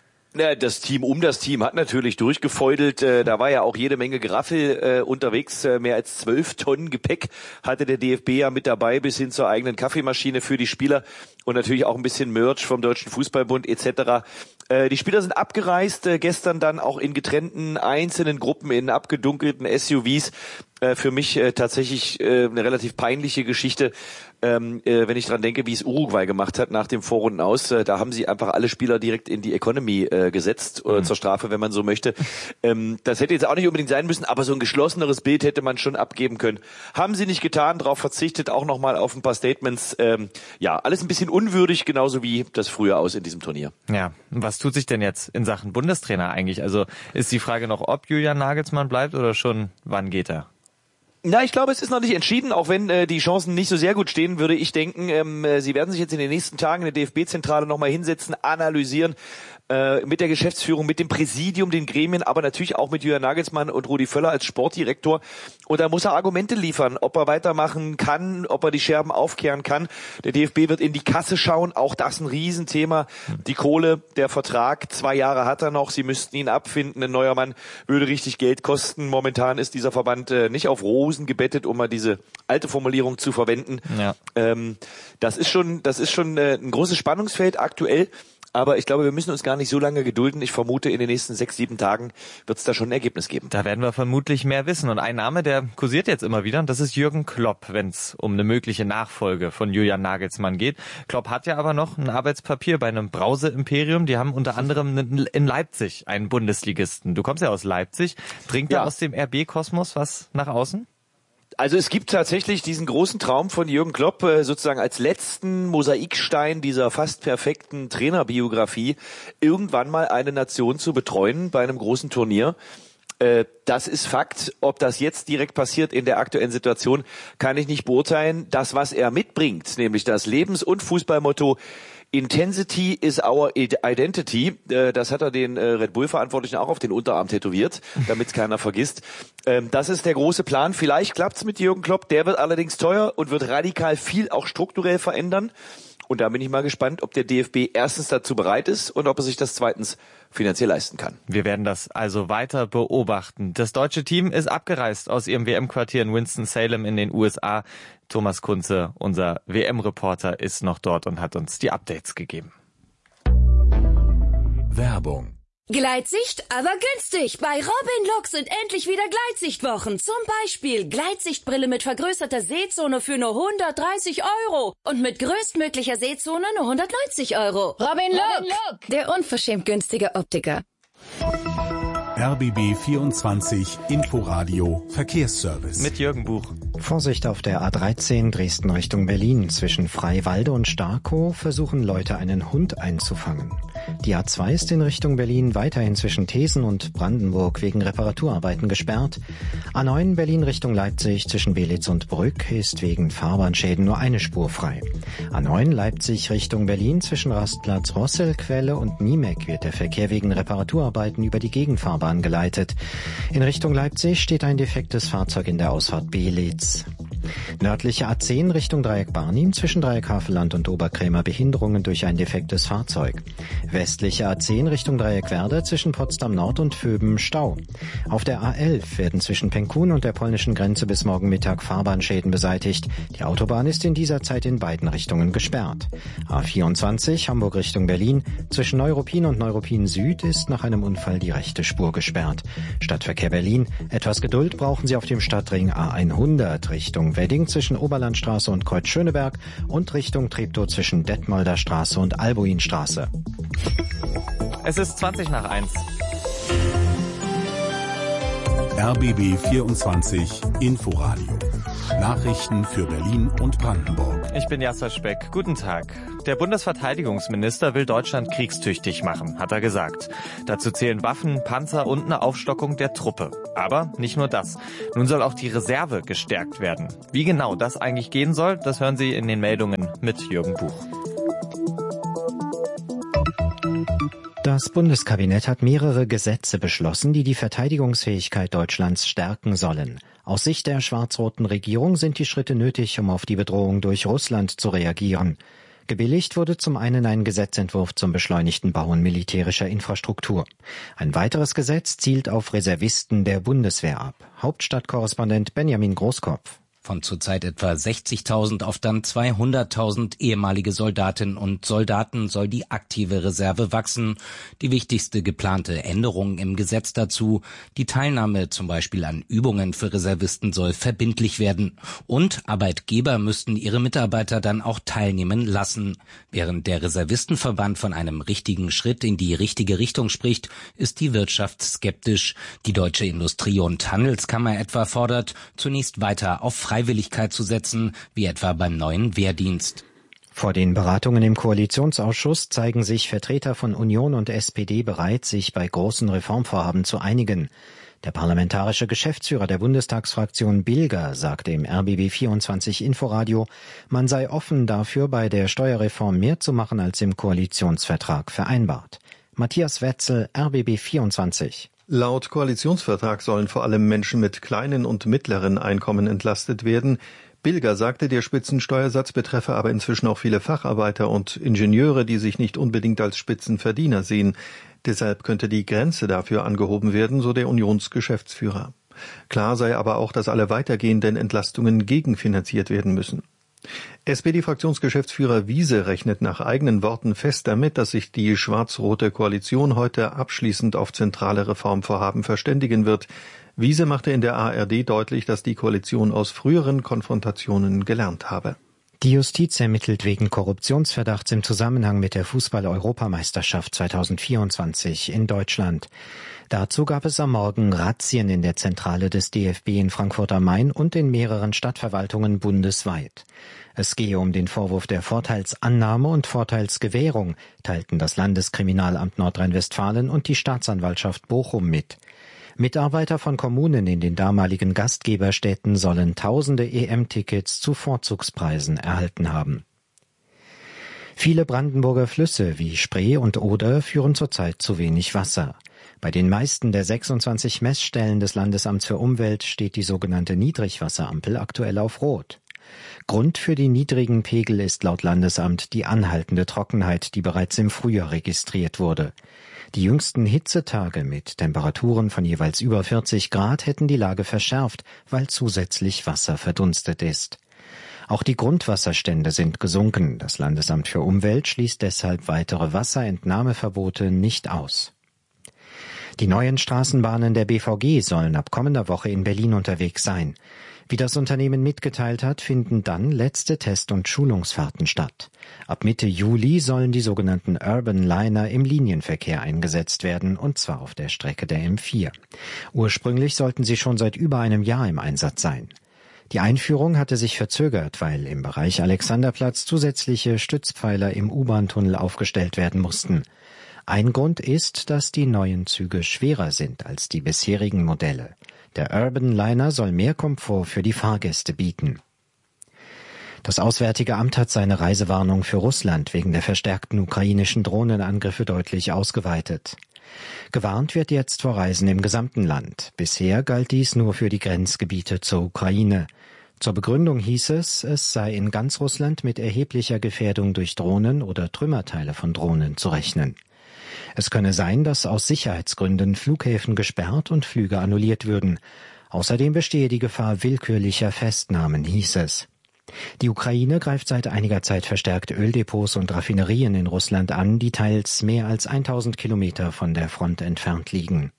Das Team um das Team hat natürlich durchgefeudelt. Da war ja auch jede Menge Geraffel unterwegs. Mehr als zwölf Tonnen Gepäck hatte der D F B ja mit dabei, bis hin zur eigenen Kaffeemaschine für die Spieler und natürlich auch ein bisschen Merch vom Deutschen Fußballbund et cetera. Die Spieler sind abgereist, gestern dann auch in getrennten einzelnen Gruppen in abgedunkelten S U Vs. Für mich tatsächlich eine relativ peinliche Geschichte, wenn ich dran denke, wie es Uruguay gemacht hat nach dem Vorrunden aus. Da haben sie einfach alle Spieler direkt in die Economy gesetzt, oder mhm. zur Strafe, wenn man so möchte. Das hätte jetzt auch nicht unbedingt sein müssen, aber so ein geschlosseneres Bild hätte man schon abgeben können. Haben sie nicht getan, darauf verzichtet, auch nochmal auf ein paar Statements. Ja, alles ein bisschen unwürdig, genauso wie das früher aus in diesem Turnier. Ja, was tut sich denn jetzt in Sachen Bundestrainer eigentlich? Also ist die Frage noch, ob Julian Nagelsmann bleibt oder schon wann geht er? Na, ich glaube, es ist noch nicht entschieden, auch wenn äh, die Chancen nicht so sehr gut stehen, würde ich denken. Ähm, äh, sie werden sich jetzt in den nächsten Tagen in der D F B-Zentrale nochmal hinsetzen, analysieren, äh, mit der Geschäftsführung, mit dem Präsidium, den Gremien, aber natürlich auch mit Julian Nagelsmann und Rudi Völler als Sportdirektor. Und da muss er Argumente liefern, ob er weitermachen kann, ob er die Scherben aufkehren kann. Der D F B wird in die Kasse schauen, auch das ein Riesenthema. Die Kohle, der Vertrag, zwei Jahre hat er noch, sie müssten ihn abfinden. Ein neuer Mann würde richtig Geld kosten. Momentan ist dieser Verband äh, nicht auf Rosen gebettet, um mal diese alte Formulierung zu verwenden. Ja. Ähm, das ist schon, das ist schon äh, ein großes Spannungsfeld aktuell. Aber ich glaube, wir müssen uns gar nicht so lange gedulden. Ich vermute, in den nächsten sechs, sieben Tagen wird es da schon ein Ergebnis geben. Da werden wir vermutlich mehr wissen. Und ein Name, der kursiert jetzt immer wieder, und das ist Jürgen Klopp, wenn es um eine mögliche Nachfolge von Julian Nagelsmann geht. Klopp hat ja aber noch ein Arbeitspapier bei einem Brause-Imperium. Die haben unter anderem in Leipzig einen Bundesligisten. Du kommst ja aus Leipzig. Dringt ja. da aus dem R B-Kosmos was nach außen? Also es gibt tatsächlich diesen großen Traum von Jürgen Klopp, sozusagen als letzten Mosaikstein dieser fast perfekten Trainerbiografie, irgendwann mal eine Nation zu betreuen bei einem großen Turnier. Das ist Fakt. Ob das jetzt direkt passiert in der aktuellen Situation, kann ich nicht beurteilen. Das, was er mitbringt, nämlich das Lebens- und Fußballmotto Intensity is our identity. Das hat er den Red Bull-Verantwortlichen auch auf den Unterarm tätowiert, damit es keiner vergisst. Das ist der große Plan. Vielleicht klappt's mit Jürgen Klopp. Der wird allerdings teuer und wird radikal viel auch strukturell verändern. Und da bin ich mal gespannt, ob der D F B erstens dazu bereit ist und ob er sich das zweitens finanziell leisten kann. Wir werden das also weiter beobachten. Das deutsche Team ist abgereist aus ihrem W M-Quartier in Winston-Salem in den U S A. Thomas Kunze, unser W M-Reporter, ist noch dort und hat uns die Updates gegeben. Werbung. Gleitsicht, aber günstig. Bei Robin Look sind endlich wieder Gleitsichtwochen. Zum Beispiel Gleitsichtbrille mit vergrößerter Sehzone für nur hundertdreißig Euro. Und mit größtmöglicher Sehzone nur hundertneunzig Euro. Robin Look, der unverschämt günstige Optiker. R B B vierundzwanzig Inforadio Verkehrsservice. Mit Jürgen Buch. Vorsicht auf der A dreizehn Dresden Richtung Berlin. Zwischen Freiwalde und Starkow versuchen Leute, einen Hund einzufangen. Die A zwei ist in Richtung Berlin weiterhin zwischen Thesen und Brandenburg wegen Reparaturarbeiten gesperrt. A neun Berlin Richtung Leipzig zwischen Belitz und Brück ist wegen Fahrbahnschäden nur eine Spur frei. A neun Leipzig Richtung Berlin zwischen Rastplatz Rosselquelle und Niemeck wird der Verkehr wegen Reparaturarbeiten über die Gegenfahrbahn geleitet. In Richtung Leipzig steht ein defektes Fahrzeug in der Ausfahrt Belitz. Nördliche A zehn Richtung Dreieck Barnim zwischen Dreieck Havelland und Oberkrämer Behinderungen durch ein defektes Fahrzeug. Westliche A zehn Richtung Dreieck Werder zwischen Potsdam Nord und Vöben Stau. Auf der A elf werden zwischen Penkun und der polnischen Grenze bis morgen Mittag Fahrbahnschäden beseitigt. Die Autobahn ist in dieser Zeit in beiden Richtungen gesperrt. A vierundzwanzig Hamburg Richtung Berlin zwischen Neuruppin und Neuruppin Süd ist nach einem Unfall die rechte Spur gesperrt. Stadtverkehr Berlin. Etwas Geduld brauchen Sie auf dem Stadtring A hundert Richtung Wedding zwischen Oberlandstraße und Kreuz-Schöneberg und Richtung Treptow zwischen Detmolder Straße und Albuinstraße. Es ist zwanzig nach eins. R B B vierundzwanzig Inforadio. Nachrichten für Berlin und Brandenburg. Ich bin Jasser Speck. Guten Tag. Der Bundesverteidigungsminister will Deutschland kriegstüchtig machen, hat er gesagt. Dazu zählen Waffen, Panzer und eine Aufstockung der Truppe. Aber nicht nur das. Nun soll auch die Reserve gestärkt werden. Wie genau das eigentlich gehen soll, das hören Sie in den Meldungen mit Jürgen Buch. Das Bundeskabinett hat mehrere Gesetze beschlossen, die die Verteidigungsfähigkeit Deutschlands stärken sollen. Aus Sicht der schwarz-roten Regierung sind die Schritte nötig, um auf die Bedrohung durch Russland zu reagieren. Gebilligt wurde zum einen ein Gesetzentwurf zum beschleunigten Bauen militärischer Infrastruktur. Ein weiteres Gesetz zielt auf Reservisten der Bundeswehr ab. Hauptstadtkorrespondent Benjamin Großkopf. Von zurzeit etwa sechzigtausend auf dann zweihunderttausend ehemalige Soldatinnen und Soldaten soll die aktive Reserve wachsen. Die wichtigste geplante Änderung im Gesetz dazu: die Teilnahme zum Beispiel an Übungen für Reservisten soll verbindlich werden. Und Arbeitgeber müssten ihre Mitarbeiter dann auch teilnehmen lassen. Während der Reservistenverband von einem richtigen Schritt in die richtige Richtung spricht, ist die Wirtschaft skeptisch. Die Deutsche Industrie- und Handelskammer etwa fordert, zunächst weiter auf Freiwilligkeit zu setzen, wie etwa beim neuen Wehrdienst. Vor den Beratungen im Koalitionsausschuss zeigen sich Vertreter von Union und S P D bereit, sich bei großen Reformvorhaben zu einigen. Der parlamentarische Geschäftsführer der Bundestagsfraktion Bilger sagte im R B B vierundzwanzig Inforadio, man sei offen dafür, bei der Steuerreform mehr zu machen als im Koalitionsvertrag vereinbart. Matthias Wetzel, R B B vierundzwanzig. Laut Koalitionsvertrag sollen vor allem Menschen mit kleinen und mittleren Einkommen entlastet werden. Bilger sagte, der Spitzensteuersatz betreffe aber inzwischen auch viele Facharbeiter und Ingenieure, die sich nicht unbedingt als Spitzenverdiener sehen. Deshalb könnte die Grenze dafür angehoben werden, so der Unionsgeschäftsführer. Klar sei aber auch, dass alle weitergehenden Entlastungen gegenfinanziert werden müssen. S P D-Fraktionsgeschäftsführer Wiese rechnet nach eigenen Worten fest damit, dass sich die schwarz-rote Koalition heute abschließend auf zentrale Reformvorhaben verständigen wird. Wiese machte in der A R D deutlich, dass die Koalition aus früheren Konfrontationen gelernt habe. Die Justiz ermittelt wegen Korruptionsverdachts im Zusammenhang mit der Fußball-Europameisterschaft zweitausendvierundzwanzig in Deutschland. Dazu gab es am Morgen Razzien in der Zentrale des D F B in Frankfurt am Main und in mehreren Stadtverwaltungen bundesweit. Es gehe um den Vorwurf der Vorteilsannahme und Vorteilsgewährung, teilten das Landeskriminalamt Nordrhein-Westfalen und die Staatsanwaltschaft Bochum mit. Mitarbeiter von Kommunen in den damaligen Gastgeberstädten sollen tausende E M-Tickets zu Vorzugspreisen erhalten haben. Viele Brandenburger Flüsse wie Spree und Oder führen zurzeit zu wenig Wasser. Bei den meisten der sechsundzwanzig Messstellen des Landesamts für Umwelt steht die sogenannte Niedrigwasserampel aktuell auf Rot. Grund für die niedrigen Pegel ist laut Landesamt die anhaltende Trockenheit, die bereits im Frühjahr registriert wurde. Die jüngsten Hitzetage mit Temperaturen von jeweils über vierzig Grad hätten die Lage verschärft, weil zusätzlich Wasser verdunstet ist. Auch die Grundwasserstände sind gesunken. Das Landesamt für Umwelt schließt deshalb weitere Wasserentnahmeverbote nicht aus. Die neuen Straßenbahnen der B V G sollen ab kommender Woche in Berlin unterwegs sein. Wie das Unternehmen mitgeteilt hat, finden dann letzte Test- und Schulungsfahrten statt. Ab Mitte Juli sollen die sogenannten Urban Liner im Linienverkehr eingesetzt werden, und zwar auf der Strecke der M vier. Ursprünglich sollten sie schon seit über einem Jahr im Einsatz sein. Die Einführung hatte sich verzögert, weil im Bereich Alexanderplatz zusätzliche Stützpfeiler im U-Bahn-Tunnel aufgestellt werden mussten. Ein Grund ist, dass die neuen Züge schwerer sind als die bisherigen Modelle. Der Urban Liner soll mehr Komfort für die Fahrgäste bieten. Das Auswärtige Amt hat seine Reisewarnung für Russland wegen der verstärkten ukrainischen Drohnenangriffe deutlich ausgeweitet. Gewarnt wird jetzt vor Reisen im gesamten Land. Bisher galt dies nur für die Grenzgebiete zur Ukraine. Zur Begründung hieß es, es sei in ganz Russland mit erheblicher Gefährdung durch Drohnen oder Trümmerteile von Drohnen zu rechnen. Es könne sein, dass aus Sicherheitsgründen Flughäfen gesperrt und Flüge annulliert würden. Außerdem bestehe die Gefahr willkürlicher Festnahmen, hieß es. Die Ukraine greift seit einiger Zeit verstärkt Öldepots und Raffinerien in Russland an, die teils mehr als tausend Kilometer von der Front entfernt liegen.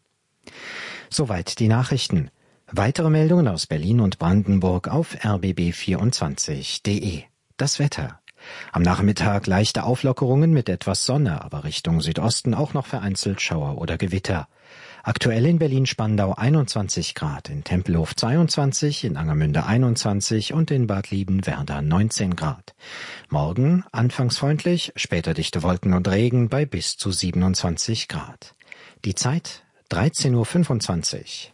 Soweit die Nachrichten. Weitere Meldungen aus Berlin und Brandenburg auf r b b vierundzwanzig punkt d e. Das Wetter. Am Nachmittag leichte Auflockerungen mit etwas Sonne, aber Richtung Südosten auch noch vereinzelt Schauer oder Gewitter. Aktuell in Berlin-Spandau einundzwanzig Grad, in Tempelhof zweiundzwanzig, in Angermünde einundzwanzig und in Bad Liebenwerda neunzehn Grad. Morgen anfangs freundlich, später dichte Wolken und Regen bei bis zu siebenundzwanzig Grad. Die Zeit dreizehn Uhr fünfundzwanzig.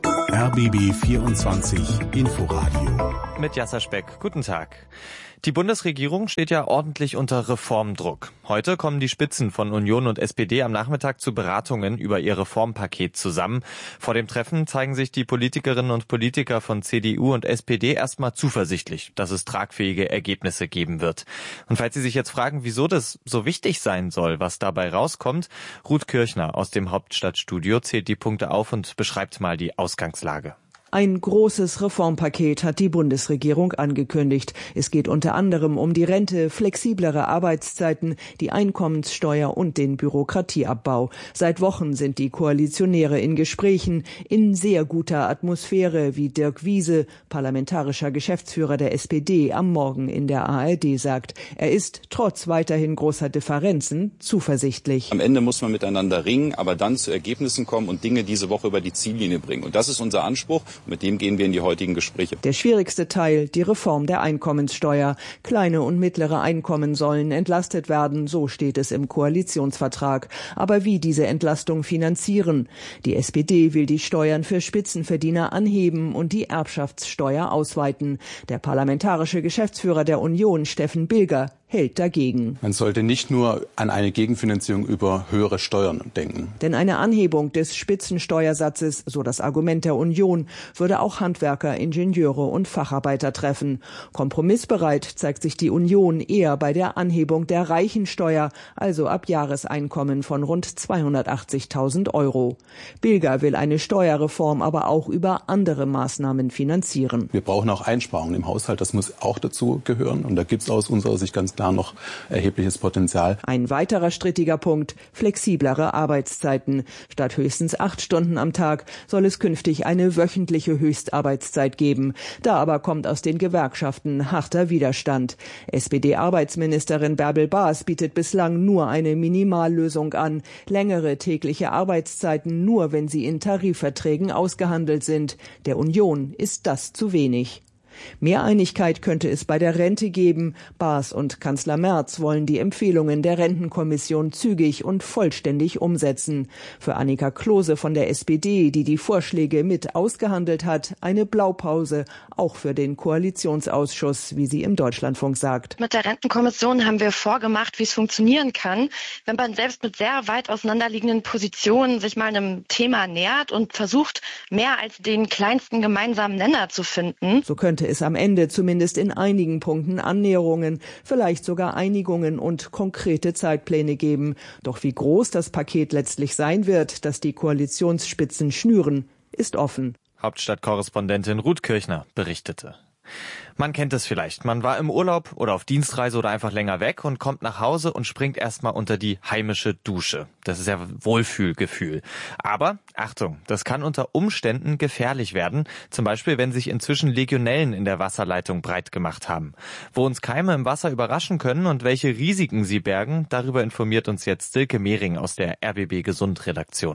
R B B vierundzwanzig Inforadio. Mit Jasser Speck. Guten Tag. Die Bundesregierung steht ja ordentlich unter Reformdruck. Heute kommen die Spitzen von Union und S P D am Nachmittag zu Beratungen über ihr Reformpaket zusammen. Vor dem Treffen zeigen sich die Politikerinnen und Politiker von C D U und S P D erstmal zuversichtlich, dass es tragfähige Ergebnisse geben wird. Und falls Sie sich jetzt fragen, wieso das so wichtig sein soll, was dabei rauskommt, Ruth Kirchner aus dem Hauptstadtstudio zählt die Punkte auf und beschreibt mal die Ausgangslage. Ein großes Reformpaket hat die Bundesregierung angekündigt. Es geht unter anderem um die Rente, flexiblere Arbeitszeiten, die Einkommenssteuer und den Bürokratieabbau. Seit Wochen sind die Koalitionäre in Gesprächen, in sehr guter Atmosphäre, wie Dirk Wiese, parlamentarischer Geschäftsführer der S P D, am Morgen in der A R D sagt. Er ist trotz weiterhin großer Differenzen zuversichtlich. Am Ende muss man miteinander ringen, aber dann zu Ergebnissen kommen und Dinge diese Woche über die Ziellinie bringen. Und das ist unser Anspruch. Mit dem gehen wir in die heutigen Gespräche. Der schwierigste Teil, die Reform der Einkommenssteuer. Kleine und mittlere Einkommen sollen entlastet werden, so steht es im Koalitionsvertrag. Aber wie diese Entlastung finanzieren? Die S P D will die Steuern für Spitzenverdiener anheben und die Erbschaftssteuer ausweiten. Der parlamentarische Geschäftsführer der Union, Steffen Bilger, hält dagegen. Man sollte nicht nur an eine Gegenfinanzierung über höhere Steuern denken. Denn eine Anhebung des Spitzensteuersatzes, so das Argument der Union, würde auch Handwerker, Ingenieure und Facharbeiter treffen. Kompromissbereit zeigt sich die Union eher bei der Anhebung der Reichensteuer, also ab Jahreseinkommen von rund zweihundertachtzigtausend Euro. Bilger will eine Steuerreform aber auch über andere Maßnahmen finanzieren. Wir brauchen auch Einsparungen im Haushalt, das muss auch dazu gehören. Und da gibt es aus unserer Sicht ganz klar noch erhebliches Potenzial. Ein weiterer strittiger Punkt, flexiblere Arbeitszeiten. Statt höchstens acht Stunden am Tag soll es künftig eine wöchentliche Höchstarbeitszeit geben. Da aber kommt aus den Gewerkschaften harter Widerstand. S P D-Arbeitsministerin Bärbel Baas bietet bislang nur eine Minimallösung an. Längere tägliche Arbeitszeiten nur, wenn sie in Tarifverträgen ausgehandelt sind. Der Union ist das zu wenig. Mehr Einigkeit könnte es bei der Rente geben. Baas und Kanzler Merz wollen die Empfehlungen der Rentenkommission zügig und vollständig umsetzen. Für Annika Klose von der S P D, die die Vorschläge mit ausgehandelt hat, eine Blaupause, auch für den Koalitionsausschuss, wie sie im Deutschlandfunk sagt. Mit der Rentenkommission haben wir vorgemacht, wie es funktionieren kann, wenn man selbst mit sehr weit auseinanderliegenden Positionen sich mal einem Thema nähert und versucht, mehr als den kleinsten gemeinsamen Nenner zu finden. So könnte es am Ende zumindest in einigen Punkten Annäherungen, vielleicht sogar Einigungen und konkrete Zeitpläne geben. Doch wie groß das Paket letztlich sein wird, das die Koalitionsspitzen schnüren, ist offen. Hauptstadtkorrespondentin Ruth Kirchner berichtete. Man kennt es vielleicht. Man war im Urlaub oder auf Dienstreise oder einfach länger weg und kommt nach Hause und springt erstmal unter die heimische Dusche. Das ist ja Wohlfühlgefühl. Aber, Achtung, das kann unter Umständen gefährlich werden. Zum Beispiel, wenn sich inzwischen Legionellen in der Wasserleitung breit gemacht haben. Wo uns Keime im Wasser überraschen können und welche Risiken sie bergen, darüber informiert uns jetzt Silke Mehring aus der R B B Gesund Redaktion.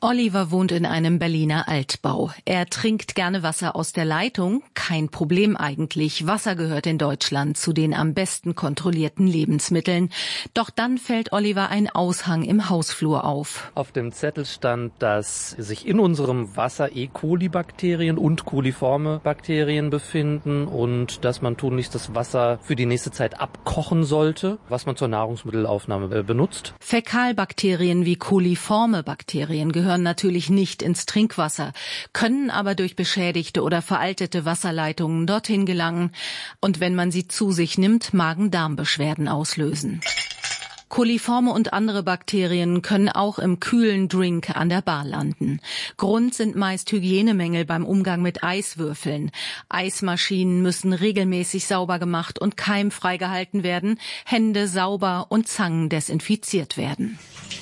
Oliver wohnt in einem Berliner Altbau. Er trinkt gerne Wasser aus der Leitung. Kein Problem eigentlich. Wasser gehört in Deutschland zu den am besten kontrollierten Lebensmitteln. Doch dann fällt Oliver ein Aushang im Hausflur auf. Auf dem Zettel stand, dass sich in unserem Wasser E. coli-Bakterien und coliforme Bakterien befinden und dass man tunlichst das Wasser für die nächste Zeit abkochen sollte, was man zur Nahrungsmittelaufnahme benutzt. Fäkalbakterien wie coliforme Bakterien gehören natürlich nicht ins Trinkwasser, können aber durch beschädigte oder veraltete Wasserleitungen dorthin gelangen und wenn man sie zu sich nimmt, Magen-Darm-Beschwerden auslösen. Coliforme und andere Bakterien können auch im kühlen Drink an der Bar landen. Grund sind meist Hygienemängel beim Umgang mit Eiswürfeln. Eismaschinen müssen regelmäßig sauber gemacht und keimfrei gehalten werden, Hände sauber und Zangen desinfiziert werden.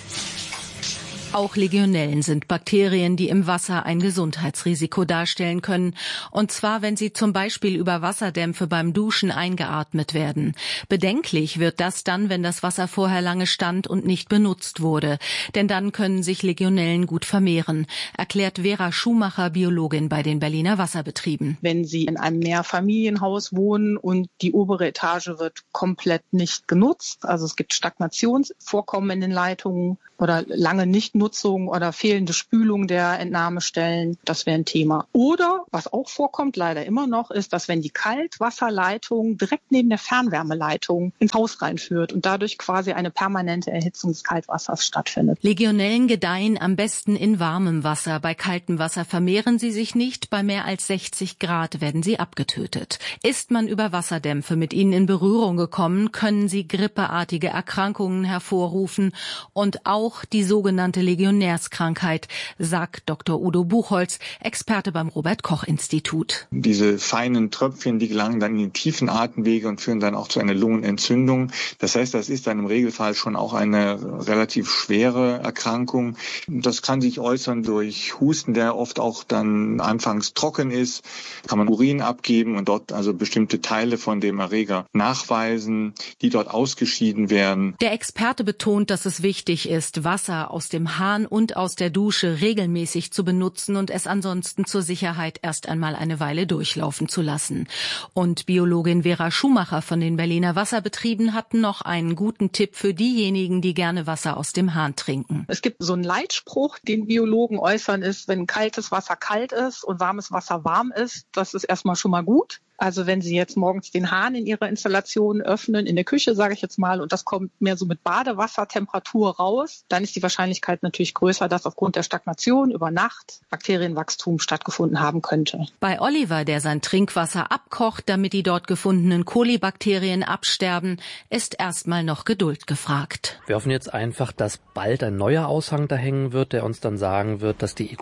Auch Legionellen sind Bakterien, die im Wasser ein Gesundheitsrisiko darstellen können. Und zwar, wenn sie zum Beispiel über Wasserdämpfe beim Duschen eingeatmet werden. Bedenklich wird das dann, wenn das Wasser vorher lange stand und nicht benutzt wurde. Denn dann können sich Legionellen gut vermehren, erklärt Vera Schumacher, Biologin bei den Berliner Wasserbetrieben. Wenn Sie in einem Mehrfamilienhaus wohnen und die obere Etage wird komplett nicht genutzt, also es gibt Stagnationsvorkommen in den Leitungen oder lange Nichtnutzung oder fehlende Spülung der Entnahmestellen, das wäre ein Thema. Oder, was auch vorkommt, leider immer noch, ist, dass wenn die Kaltwasserleitung direkt neben der Fernwärmeleitung ins Haus reinführt und dadurch quasi eine permanente Erhitzung des Kaltwassers stattfindet. Legionellen gedeihen am besten in warmem Wasser. Bei kaltem Wasser vermehren sie sich nicht. Bei mehr als sechzig Grad werden sie abgetötet. Ist man über Wasserdämpfe mit ihnen in Berührung gekommen, können sie grippeartige Erkrankungen hervorrufen und auch die sogenannte Legionärskrankheit, sagt Doktor Udo Buchholz, Experte beim Robert-Koch-Institut. Diese feinen Tröpfchen, die gelangen dann in die tiefen Atemwege und führen dann auch zu einer Lungenentzündung. Das heißt, das ist dann im Regelfall schon auch eine relativ schwere Erkrankung. Das kann sich äußern durch Husten, der oft auch dann anfangs trocken ist. Kann man Urin abgeben und dort also bestimmte Teile von dem Erreger nachweisen, die dort ausgeschieden werden. Der Experte betont, dass es wichtig ist, Wasser aus dem Hahn und aus der Dusche regelmäßig zu benutzen und es ansonsten zur Sicherheit erst einmal eine Weile durchlaufen zu lassen. Und Biologin Vera Schumacher von den Berliner Wasserbetrieben hat noch einen guten Tipp für diejenigen, die gerne Wasser aus dem Hahn trinken. Es gibt so einen Leitspruch, den Biologen äußern, ist, wenn kaltes Wasser kalt ist und warmes Wasser warm ist, das ist erstmal schon mal gut. Also wenn Sie jetzt morgens den Hahn in Ihrer Installation öffnen, in der Küche sage ich jetzt mal, und das kommt mehr so mit Badewassertemperatur raus, dann ist die Wahrscheinlichkeit natürlich größer, dass aufgrund der Stagnation über Nacht Bakterienwachstum stattgefunden haben könnte. Bei Oliver, der sein Trinkwasser abkocht, damit die dort gefundenen Kolibakterien absterben, ist erstmal noch Geduld gefragt. Wir hoffen jetzt einfach, dass bald ein neuer Aushang da hängen wird, der uns dann sagen wird, dass die E.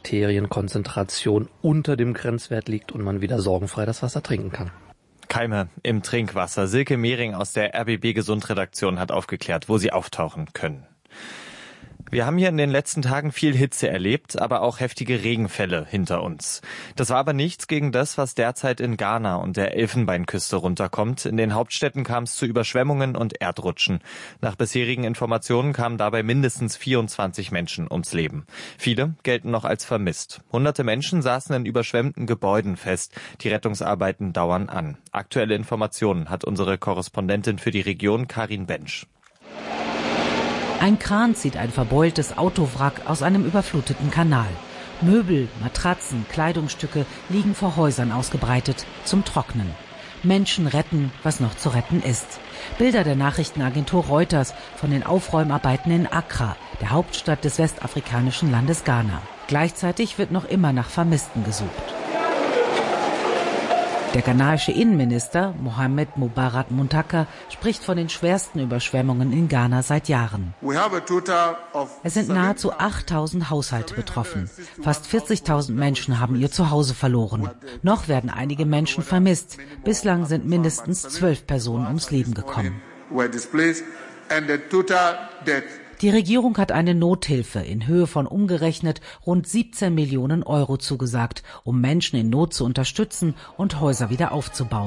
coli-Bakterienkonzentration unter dem Grenzwert liegt und man wieder sorgenfrei das Wasser trinken kann. Keime im Trinkwasser. Silke Mehring aus der R B B Gesundredaktion hat aufgeklärt, wo sie auftauchen können. Wir haben hier in den letzten Tagen viel Hitze erlebt, aber auch heftige Regenfälle hinter uns. Das war aber nichts gegen das, was derzeit in Ghana und der Elfenbeinküste runterkommt. In den Hauptstädten kam es zu Überschwemmungen und Erdrutschen. Nach bisherigen Informationen kamen dabei mindestens vierundzwanzig Menschen ums Leben. Viele gelten noch als vermisst. Hunderte Menschen saßen in überschwemmten Gebäuden fest. Die Rettungsarbeiten dauern an. Aktuelle Informationen hat unsere Korrespondentin für die Region Karin Bensch. Ein Kran zieht ein verbeultes Autowrack aus einem überfluteten Kanal. Möbel, Matratzen, Kleidungsstücke liegen vor Häusern ausgebreitet, zum Trocknen. Menschen retten, was noch zu retten ist. Bilder der Nachrichtenagentur Reuters von den Aufräumarbeiten in Accra, der Hauptstadt des westafrikanischen Landes Ghana. Gleichzeitig wird noch immer nach Vermissten gesucht. Der ghanaische Innenminister Mohamed Mubarak Muntaka spricht von den schwersten Überschwemmungen in Ghana seit Jahren. Es sind nahezu achttausend Haushalte betroffen. Fast vierzigtausend Menschen haben ihr Zuhause verloren. Noch werden einige Menschen vermisst. Bislang sind mindestens zwölf Personen ums Leben gekommen. Die Regierung hat eine Nothilfe in Höhe von umgerechnet rund siebzehn Millionen Euro zugesagt, um Menschen in Not zu unterstützen und Häuser wieder aufzubauen.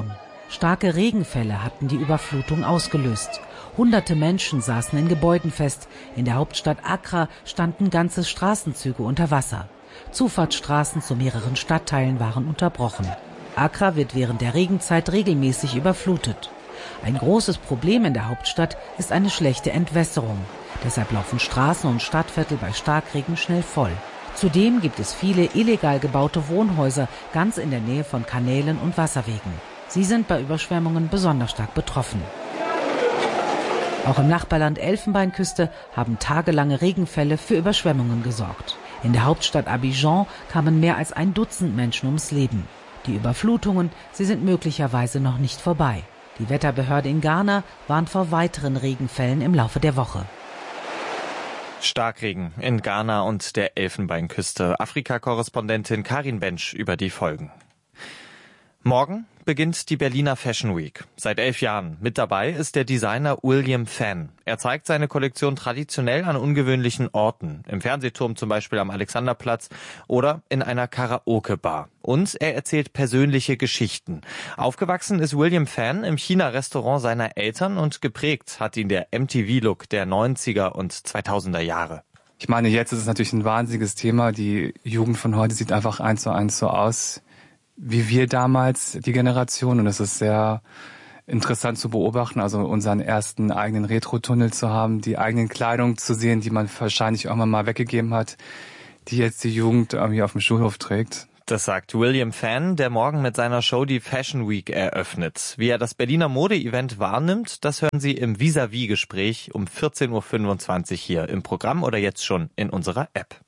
Starke Regenfälle hatten die Überflutung ausgelöst. Hunderte Menschen saßen in Gebäuden fest. In der Hauptstadt Accra standen ganze Straßenzüge unter Wasser. Zufahrtsstraßen zu mehreren Stadtteilen waren unterbrochen. Accra wird während der Regenzeit regelmäßig überflutet. Ein großes Problem in der Hauptstadt ist eine schlechte Entwässerung. Deshalb laufen Straßen und Stadtviertel bei Starkregen schnell voll. Zudem gibt es viele illegal gebaute Wohnhäuser ganz in der Nähe von Kanälen und Wasserwegen. Sie sind bei Überschwemmungen besonders stark betroffen. Auch im Nachbarland Elfenbeinküste haben tagelange Regenfälle für Überschwemmungen gesorgt. In der Hauptstadt Abidjan kamen mehr als ein Dutzend Menschen ums Leben. Die Überflutungen, sie sind möglicherweise noch nicht vorbei. Die Wetterbehörde in Ghana warnt vor weiteren Regenfällen im Laufe der Woche. Starkregen in Ghana und der Elfenbeinküste. Afrika-Korrespondentin Karin Bensch über die Folgen. Morgen beginnt die Berliner Fashion Week. Seit elf Jahren. Mit dabei ist der Designer William Fan. Er zeigt seine Kollektion traditionell an ungewöhnlichen Orten. Im Fernsehturm zum Beispiel am Alexanderplatz oder in einer Karaoke-Bar. Und er erzählt persönliche Geschichten. Aufgewachsen ist William Fan im China-Restaurant seiner Eltern und geprägt hat ihn der M T V-Look der neunziger und zweitausender Jahre. Ich meine, jetzt ist es natürlich ein wahnsinniges Thema. Die Jugend von heute sieht einfach eins zu eins so aus wie wir damals, die Generation. Und es ist sehr interessant zu beobachten, also unseren ersten eigenen Retro-Tunnel zu haben, die eigenen Kleidung zu sehen, die man wahrscheinlich irgendwann mal weggegeben hat, die jetzt die Jugend irgendwie auf dem Schulhof trägt. Das sagt William Fan, der morgen mit seiner Show die Fashion Week eröffnet. Wie er das Berliner Mode-Event wahrnimmt, das hören Sie im Vis-à-vis-Gespräch um vierzehn Uhr fünfundzwanzig hier im Programm oder jetzt schon in unserer App.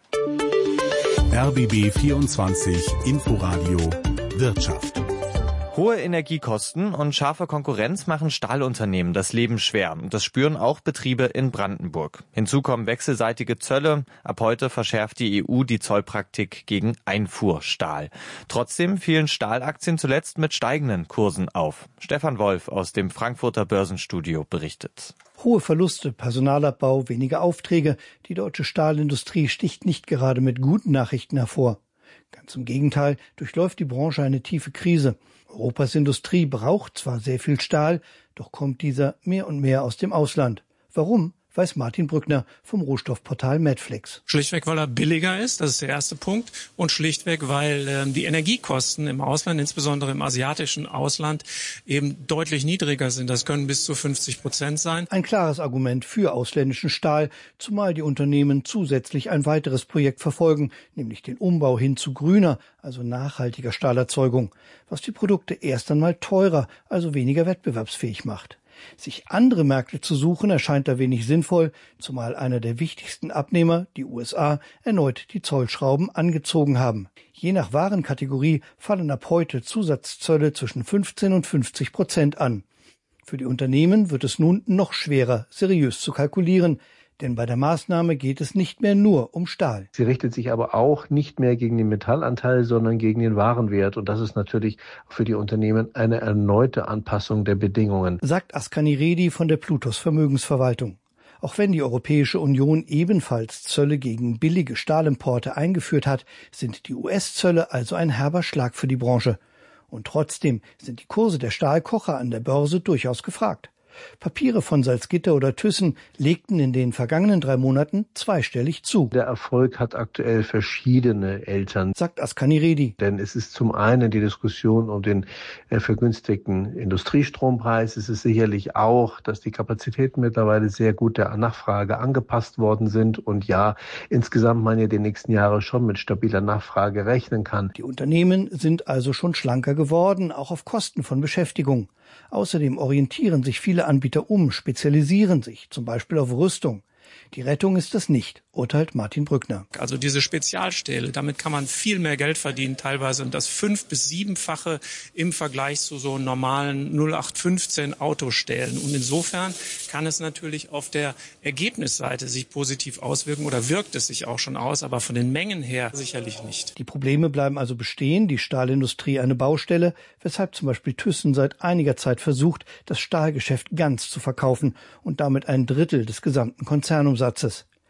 R B B vierundzwanzig Inforadio Wirtschaft. Hohe Energiekosten und scharfe Konkurrenz machen Stahlunternehmen das Leben schwer. Das spüren auch Betriebe in Brandenburg. Hinzu kommen wechselseitige Zölle. Ab heute verschärft die E U die Zollpraktik gegen Einfuhrstahl. Trotzdem fielen Stahlaktien zuletzt mit steigenden Kursen auf. Stefan Wolf aus dem Frankfurter Börsenstudio berichtet. Hohe Verluste, Personalabbau, weniger Aufträge. Die deutsche Stahlindustrie sticht nicht gerade mit guten Nachrichten hervor. Ganz im Gegenteil, durchläuft die Branche eine tiefe Krise. Europas Industrie braucht zwar sehr viel Stahl, doch kommt dieser mehr und mehr aus dem Ausland. Warum, weiß Martin Brückner vom Rohstoffportal Medflex. Schlichtweg, weil er billiger ist, das ist der erste Punkt. Und schlichtweg, weil ähm, die Energiekosten im Ausland, insbesondere im asiatischen Ausland, eben deutlich niedriger sind. Das können bis zu fünfzig Prozent sein. Ein klares Argument für ausländischen Stahl, zumal die Unternehmen zusätzlich ein weiteres Projekt verfolgen, nämlich den Umbau hin zu grüner, also nachhaltiger Stahlerzeugung, was die Produkte erst einmal teurer, also weniger wettbewerbsfähig macht. Sich andere Märkte zu suchen, erscheint da wenig sinnvoll, zumal einer der wichtigsten Abnehmer, die U S A, erneut die Zollschrauben angezogen haben. Je nach Warenkategorie fallen ab heute Zusatzzölle zwischen fünfzehn und fünfzig Prozent an. Für die Unternehmen wird es nun noch schwerer, seriös zu kalkulieren, denn bei der Maßnahme geht es nicht mehr nur um Stahl. Sie richtet sich aber auch nicht mehr gegen den Metallanteil, sondern gegen den Warenwert. Und das ist natürlich für die Unternehmen eine erneute Anpassung der Bedingungen, sagt Askani Redi von der Plutos Vermögensverwaltung. Auch wenn die Europäische Union ebenfalls Zölle gegen billige Stahlimporte eingeführt hat, sind die U S-Zölle also ein herber Schlag für die Branche. Und trotzdem sind die Kurse der Stahlkocher an der Börse durchaus gefragt. Papiere von Salzgitter oder Thyssen legten in den vergangenen drei Monaten zweistellig zu. Der Erfolg hat aktuell verschiedene Eltern, sagt Askani Redi. Denn es ist zum einen die Diskussion um den äh, vergünstigten Industriestrompreis. Es ist sicherlich auch, dass die Kapazitäten mittlerweile sehr gut der Nachfrage angepasst worden sind. Und ja, insgesamt man ja die nächsten Jahre schon mit stabiler Nachfrage rechnen kann. Die Unternehmen sind also schon schlanker geworden, auch auf Kosten von Beschäftigung. Außerdem orientieren sich viele Anbieter um, spezialisieren sich, zum Beispiel auf Rüstung. Die Rettung ist das nicht, urteilt Martin Brückner. Also diese Spezialstähle, damit kann man viel mehr Geld verdienen, teilweise um das fünf- bis siebenfache im Vergleich zu so normalen null acht fünfzehn Autostählen. Und insofern kann es natürlich auf der Ergebnisseite sich positiv auswirken oder wirkt es sich auch schon aus, aber von den Mengen her sicherlich nicht. Die Probleme bleiben also bestehen, die Stahlindustrie eine Baustelle, weshalb zum Beispiel Thyssen seit einiger Zeit versucht, das Stahlgeschäft ganz zu verkaufen und damit ein Drittel des gesamten Konzernumsatzes.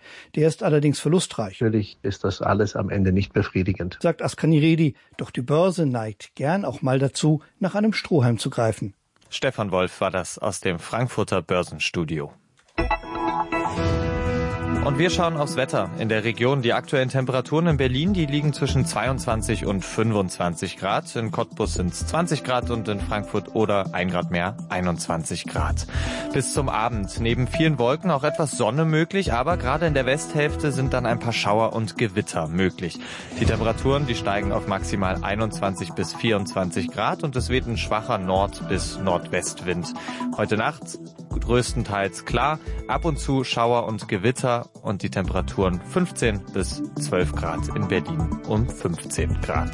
Der ist allerdings verlustreich. Natürlich ist das alles am Ende nicht befriedigend, sagt Askaniredi. Doch die Börse neigt gern auch mal dazu, nach einem Strohhalm zu greifen. Stefan Wolf war das aus dem Frankfurter Börsenstudio. Und wir schauen aufs Wetter. In der Region die aktuellen Temperaturen in Berlin, die liegen zwischen zweiundzwanzig und fünfundzwanzig Grad. In Cottbus sind es zwanzig Grad und in Frankfurt oder ein Grad mehr, einundzwanzig Grad. Bis zum Abend neben vielen Wolken auch etwas Sonne möglich, aber gerade in der Westhälfte sind dann ein paar Schauer und Gewitter möglich. Die Temperaturen, die steigen auf maximal einundzwanzig bis vierundzwanzig Grad und es weht ein schwacher Nord- bis Nordwestwind. Heute Nacht größtenteils klar, ab und zu Schauer und Gewitter und die Temperaturen fünfzehn bis zwölf Grad in Berlin und fünfzehn Grad.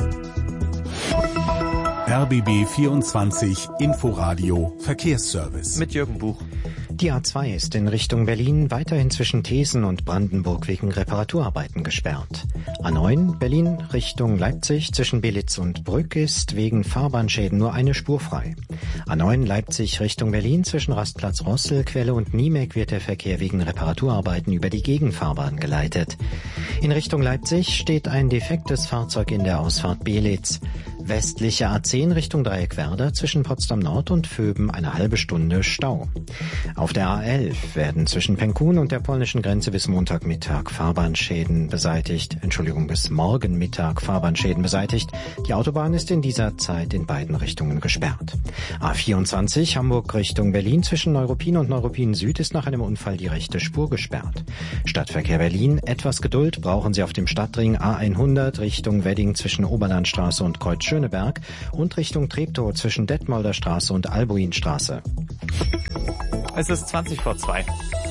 R B B vierundzwanzig Inforadio Verkehrsservice mit Jürgen Buch. Die A zwei ist in Richtung Berlin weiterhin zwischen Thesen und Brandenburg wegen Reparaturarbeiten gesperrt. A neun Berlin Richtung Leipzig zwischen Belitz und Brück ist wegen Fahrbahnschäden nur eine Spur frei. A neun Leipzig Richtung Berlin zwischen Rastplatz Rossel, Quelle und Niemek wird der Verkehr wegen Reparaturarbeiten über die Gegenfahrbahn geleitet. In Richtung Leipzig steht ein defektes Fahrzeug in der Ausfahrt Belitz. Westliche A zehn Richtung Dreieckwerder zwischen Potsdam Nord und Vöben eine halbe Stunde Stau. Auf der A elf werden zwischen Penkun und der polnischen Grenze bis Montagmittag Fahrbahnschäden beseitigt. Entschuldigung, bis morgen Mittag Fahrbahnschäden beseitigt. Die Autobahn ist in dieser Zeit in beiden Richtungen gesperrt. A vierundzwanzig Hamburg Richtung Berlin zwischen Neuruppin und Neuruppin Süd ist nach einem Unfall die rechte Spur gesperrt. Stadtverkehr Berlin, etwas Geduld brauchen Sie auf dem Stadtring A hundert Richtung Wedding zwischen Oberlandstraße und Kreuz Schöneberg und Richtung Treptow zwischen Detmolder Straße und Albuinstraße. Es ist zwanzig vor zwei.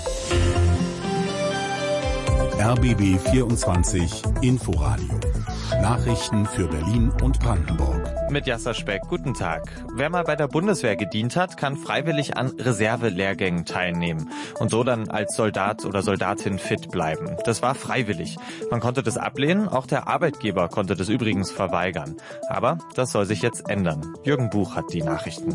R B B vierundzwanzig Inforadio. Nachrichten für Berlin und Brandenburg. Mit Jasser Speck, guten Tag. Wer mal bei der Bundeswehr gedient hat, kann freiwillig an Reservelehrgängen teilnehmen und so dann als Soldat oder Soldatin fit bleiben. Das war freiwillig. Man konnte das ablehnen, auch der Arbeitgeber konnte das übrigens verweigern. Aber das soll sich jetzt ändern. Jürgen Buch hat die Nachrichten.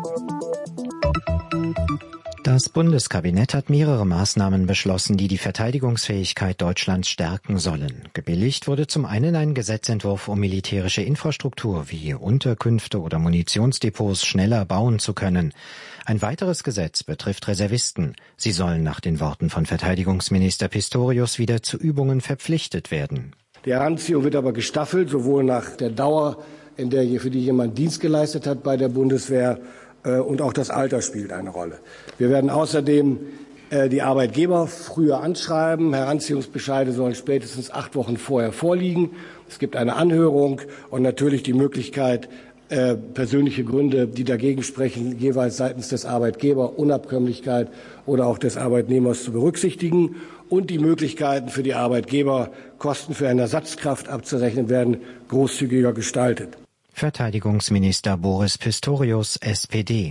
Das Bundeskabinett hat mehrere Maßnahmen beschlossen, die die Verteidigungsfähigkeit Deutschlands stärken sollen. Gebilligt wurde zum einen ein Gesetzentwurf, um militärische Infrastruktur wie Unterkünfte oder Munitionsdepots schneller bauen zu können. Ein weiteres Gesetz betrifft Reservisten. Sie sollen nach den Worten von Verteidigungsminister Pistorius wieder zu Übungen verpflichtet werden. Die Heranziehung wird aber gestaffelt, sowohl nach der Dauer, in der für die jemand Dienst geleistet hat bei der Bundeswehr, und auch das Alter spielt eine Rolle. Wir werden außerdem äh, die Arbeitgeber früher anschreiben. Heranziehungsbescheide sollen spätestens acht Wochen vorher vorliegen. Es gibt eine Anhörung und natürlich die Möglichkeit, äh, persönliche Gründe, die dagegen sprechen, jeweils seitens des Arbeitgebers, Unabkömmlichkeit oder auch des Arbeitnehmers zu berücksichtigen. Und die Möglichkeiten für die Arbeitgeber, Kosten für eine Ersatzkraft abzurechnen werden, großzügiger gestaltet. Verteidigungsminister Boris Pistorius, S P D.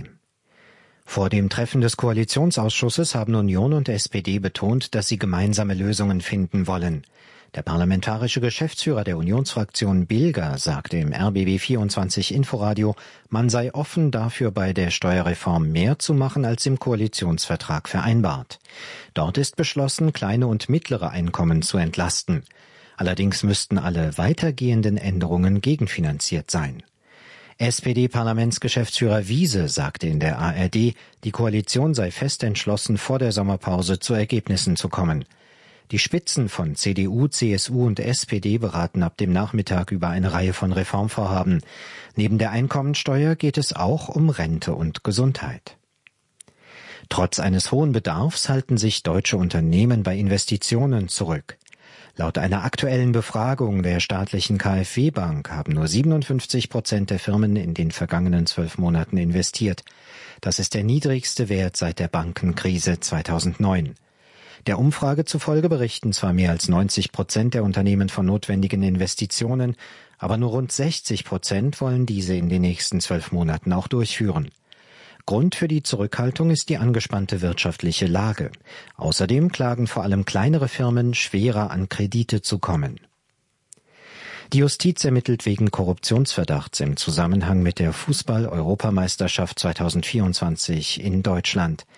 Vor dem Treffen des Koalitionsausschusses haben Union und S P D betont, dass sie gemeinsame Lösungen finden wollen. Der parlamentarische Geschäftsführer der Unionsfraktion Bilger sagte im R B B vierundzwanzig Inforadio, man sei offen dafür, bei der Steuerreform mehr zu machen, als im Koalitionsvertrag vereinbart. Dort ist beschlossen, kleine und mittlere Einkommen zu entlasten. Allerdings müssten alle weitergehenden Änderungen gegenfinanziert sein. S P D-Parlamentsgeschäftsführer Wiese sagte in der A R D, die Koalition sei fest entschlossen, vor der Sommerpause zu Ergebnissen zu kommen. Die Spitzen von C D U, C S U und S P D beraten ab dem Nachmittag über eine Reihe von Reformvorhaben. Neben der Einkommensteuer geht es auch um Rente und Gesundheit. Trotz eines hohen Bedarfs halten sich deutsche Unternehmen bei Investitionen zurück. Laut einer aktuellen Befragung der staatlichen KfW-Bank haben nur siebenundfünfzig Prozent der Firmen in den vergangenen zwölf Monaten investiert. Das ist der niedrigste Wert seit der Bankenkrise zweitausendneun. Der Umfrage zufolge berichten zwar mehr als neunzig Prozent der Unternehmen von notwendigen Investitionen, aber nur rund sechzig Prozent wollen diese in den nächsten zwölf Monaten auch durchführen. Grund für die Zurückhaltung ist die angespannte wirtschaftliche Lage. Außerdem klagen vor allem kleinere Firmen, schwerer an Kredite zu kommen. Die Justiz ermittelt wegen Korruptionsverdachts im Zusammenhang mit der Fußball-Europameisterschaft zweitausendvierundzwanzig in Deutschland.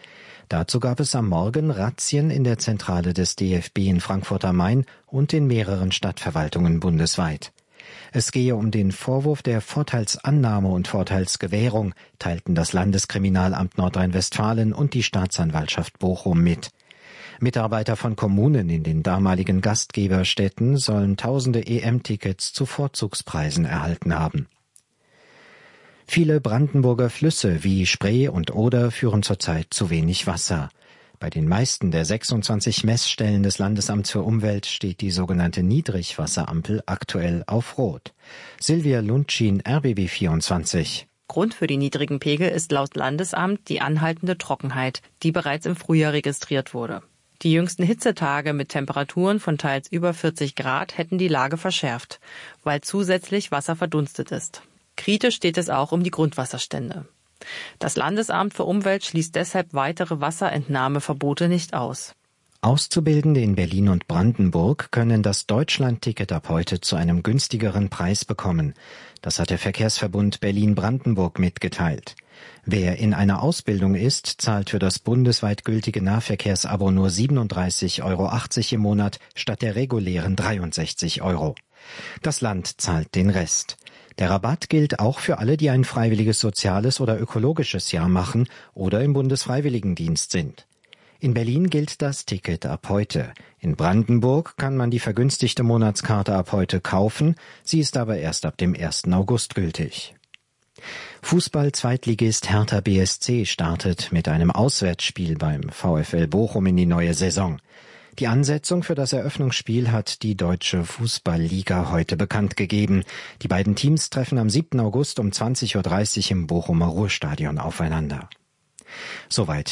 Dazu gab es am Morgen Razzien in der Zentrale des D F B in Frankfurt am Main und in mehreren Stadtverwaltungen bundesweit. Es gehe um den Vorwurf der Vorteilsannahme und Vorteilsgewährung, teilten das Landeskriminalamt Nordrhein-Westfalen und die Staatsanwaltschaft Bochum mit. Mitarbeiter von Kommunen in den damaligen Gastgeberstädten sollen tausende E M-Tickets zu Vorzugspreisen erhalten haben. Viele Brandenburger Flüsse wie Spree und Oder führen zurzeit zu wenig Wasser. Bei den meisten der sechsundzwanzig Messstellen des Landesamts für Umwelt steht die sogenannte Niedrigwasserampel aktuell auf Rot. Silvia Lundschin, R B B vierundzwanzig. Grund für die niedrigen Pegel ist laut Landesamt die anhaltende Trockenheit, die bereits im Frühjahr registriert wurde. Die jüngsten Hitzetage mit Temperaturen von teils über vierzig Grad hätten die Lage verschärft, weil zusätzlich Wasser verdunstet ist. Kritisch steht es auch um die Grundwasserstände. Das Landesamt für Umwelt schließt deshalb weitere Wasserentnahmeverbote nicht aus. Auszubildende in Berlin und Brandenburg können das Deutschland-Ticket ab heute zu einem günstigeren Preis bekommen. Das hat der Verkehrsverbund Berlin-Brandenburg mitgeteilt. Wer in einer Ausbildung ist, zahlt für das bundesweit gültige Nahverkehrsabo nur siebenunddreißig Euro achtzig im Monat statt der regulären dreiundsechzig Euro. Das Land zahlt den Rest. Der Rabatt gilt auch für alle, die ein freiwilliges soziales oder ökologisches Jahr machen oder im Bundesfreiwilligendienst sind. In Berlin gilt das Ticket ab heute. In Brandenburg kann man die vergünstigte Monatskarte ab heute kaufen, sie ist aber erst ab dem ersten August gültig. Fußball-Zweitligist Hertha B S C startet mit einem Auswärtsspiel beim VfL Bochum in die neue Saison. Die Ansetzung für das Eröffnungsspiel hat die Deutsche Fußball-Liga heute bekannt gegeben. Die beiden Teams treffen am siebten August um zwanzig Uhr dreißig im Bochumer Ruhrstadion aufeinander. Soweit